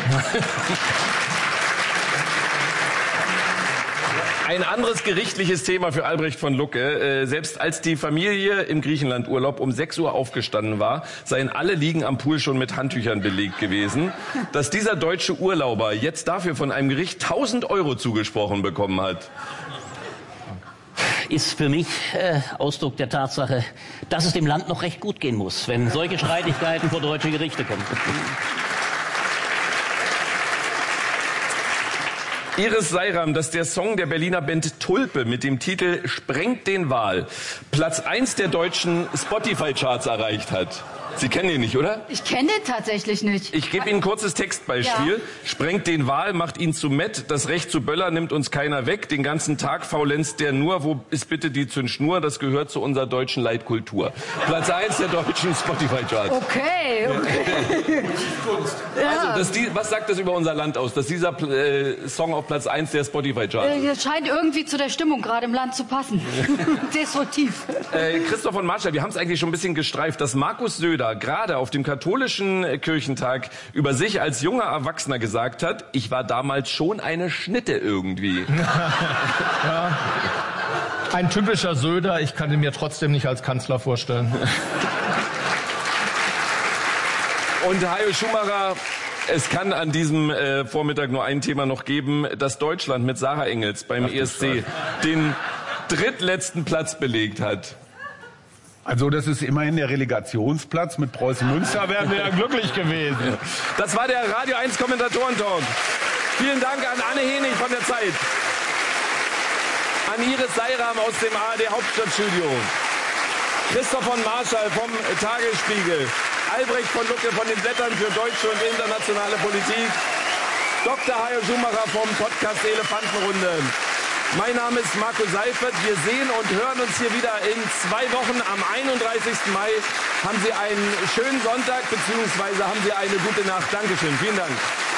Ein anderes gerichtliches Thema für Albrecht von Lucke. Selbst als die Familie im Griechenlandurlaub um 6 Uhr aufgestanden war, seien alle Liegen am Pool schon mit Handtüchern belegt gewesen. Dass dieser deutsche Urlauber jetzt dafür von einem Gericht 1.000 Euro zugesprochen bekommen hat,
ist für mich Ausdruck der Tatsache, dass es dem Land noch recht gut gehen muss, wenn solche Streitigkeiten vor deutsche Gerichte kommen.
Iris Seiram, dass der Song der Berliner Band Tulpe mit dem Titel Sprengt den Wal Platz 1 der deutschen Spotify-Charts erreicht hat. Sie kennen ihn nicht, oder?
Ich kenne den tatsächlich nicht.
Ich gebe Ihnen ein kurzes Textbeispiel. Ja. Sprengt den Wal, macht ihn zu Mett. Das Recht zu Böller nimmt uns keiner weg. Den ganzen Tag faulenzt der nur. Wo ist bitte die Zündschnur? Das gehört zu unserer deutschen Leitkultur. Platz 1 der deutschen Spotify-Charts.
Okay.
Also, was sagt das über unser Land aus, dass dieser Song auf Platz 1 der Spotify-Charts ist?
Das scheint irgendwie zu der Stimmung gerade im Land zu passen. Destruktiv.
Christoph von Marschall, wir haben es eigentlich schon ein bisschen gestreift, dass Markus Söder gerade auf dem katholischen Kirchentag über sich als junger Erwachsener gesagt hat, ich war damals schon eine Schnitte irgendwie.
Ja. Ein typischer Söder, ich kann ihn mir trotzdem nicht als Kanzler vorstellen.
Und Hajo Schumacher, es kann an diesem Vormittag nur ein Thema noch geben, dass Deutschland mit Sarah Engels beim ESC den drittletzten Platz belegt hat.
Also das ist immerhin der Relegationsplatz. Mit Preußen Münster wären wir ja glücklich gewesen.
Das war der Radio 1 Kommentatoren-Talk. Vielen Dank an Anne Henig von der Zeit. An Iris Seiram aus dem ARD Hauptstadtstudio. Christoph von Marschall vom Tagesspiegel. Albrecht von Lucke von den Blättern für deutsche und internationale Politik, Dr. Hajo Schumacher vom Podcast Elefantenrunde. Mein Name ist Marco Seifert. Wir sehen und hören uns hier wieder in 2 Wochen. Am 31. Mai haben Sie einen schönen Sonntag, beziehungsweise haben Sie eine gute Nacht. Dankeschön. Vielen Dank.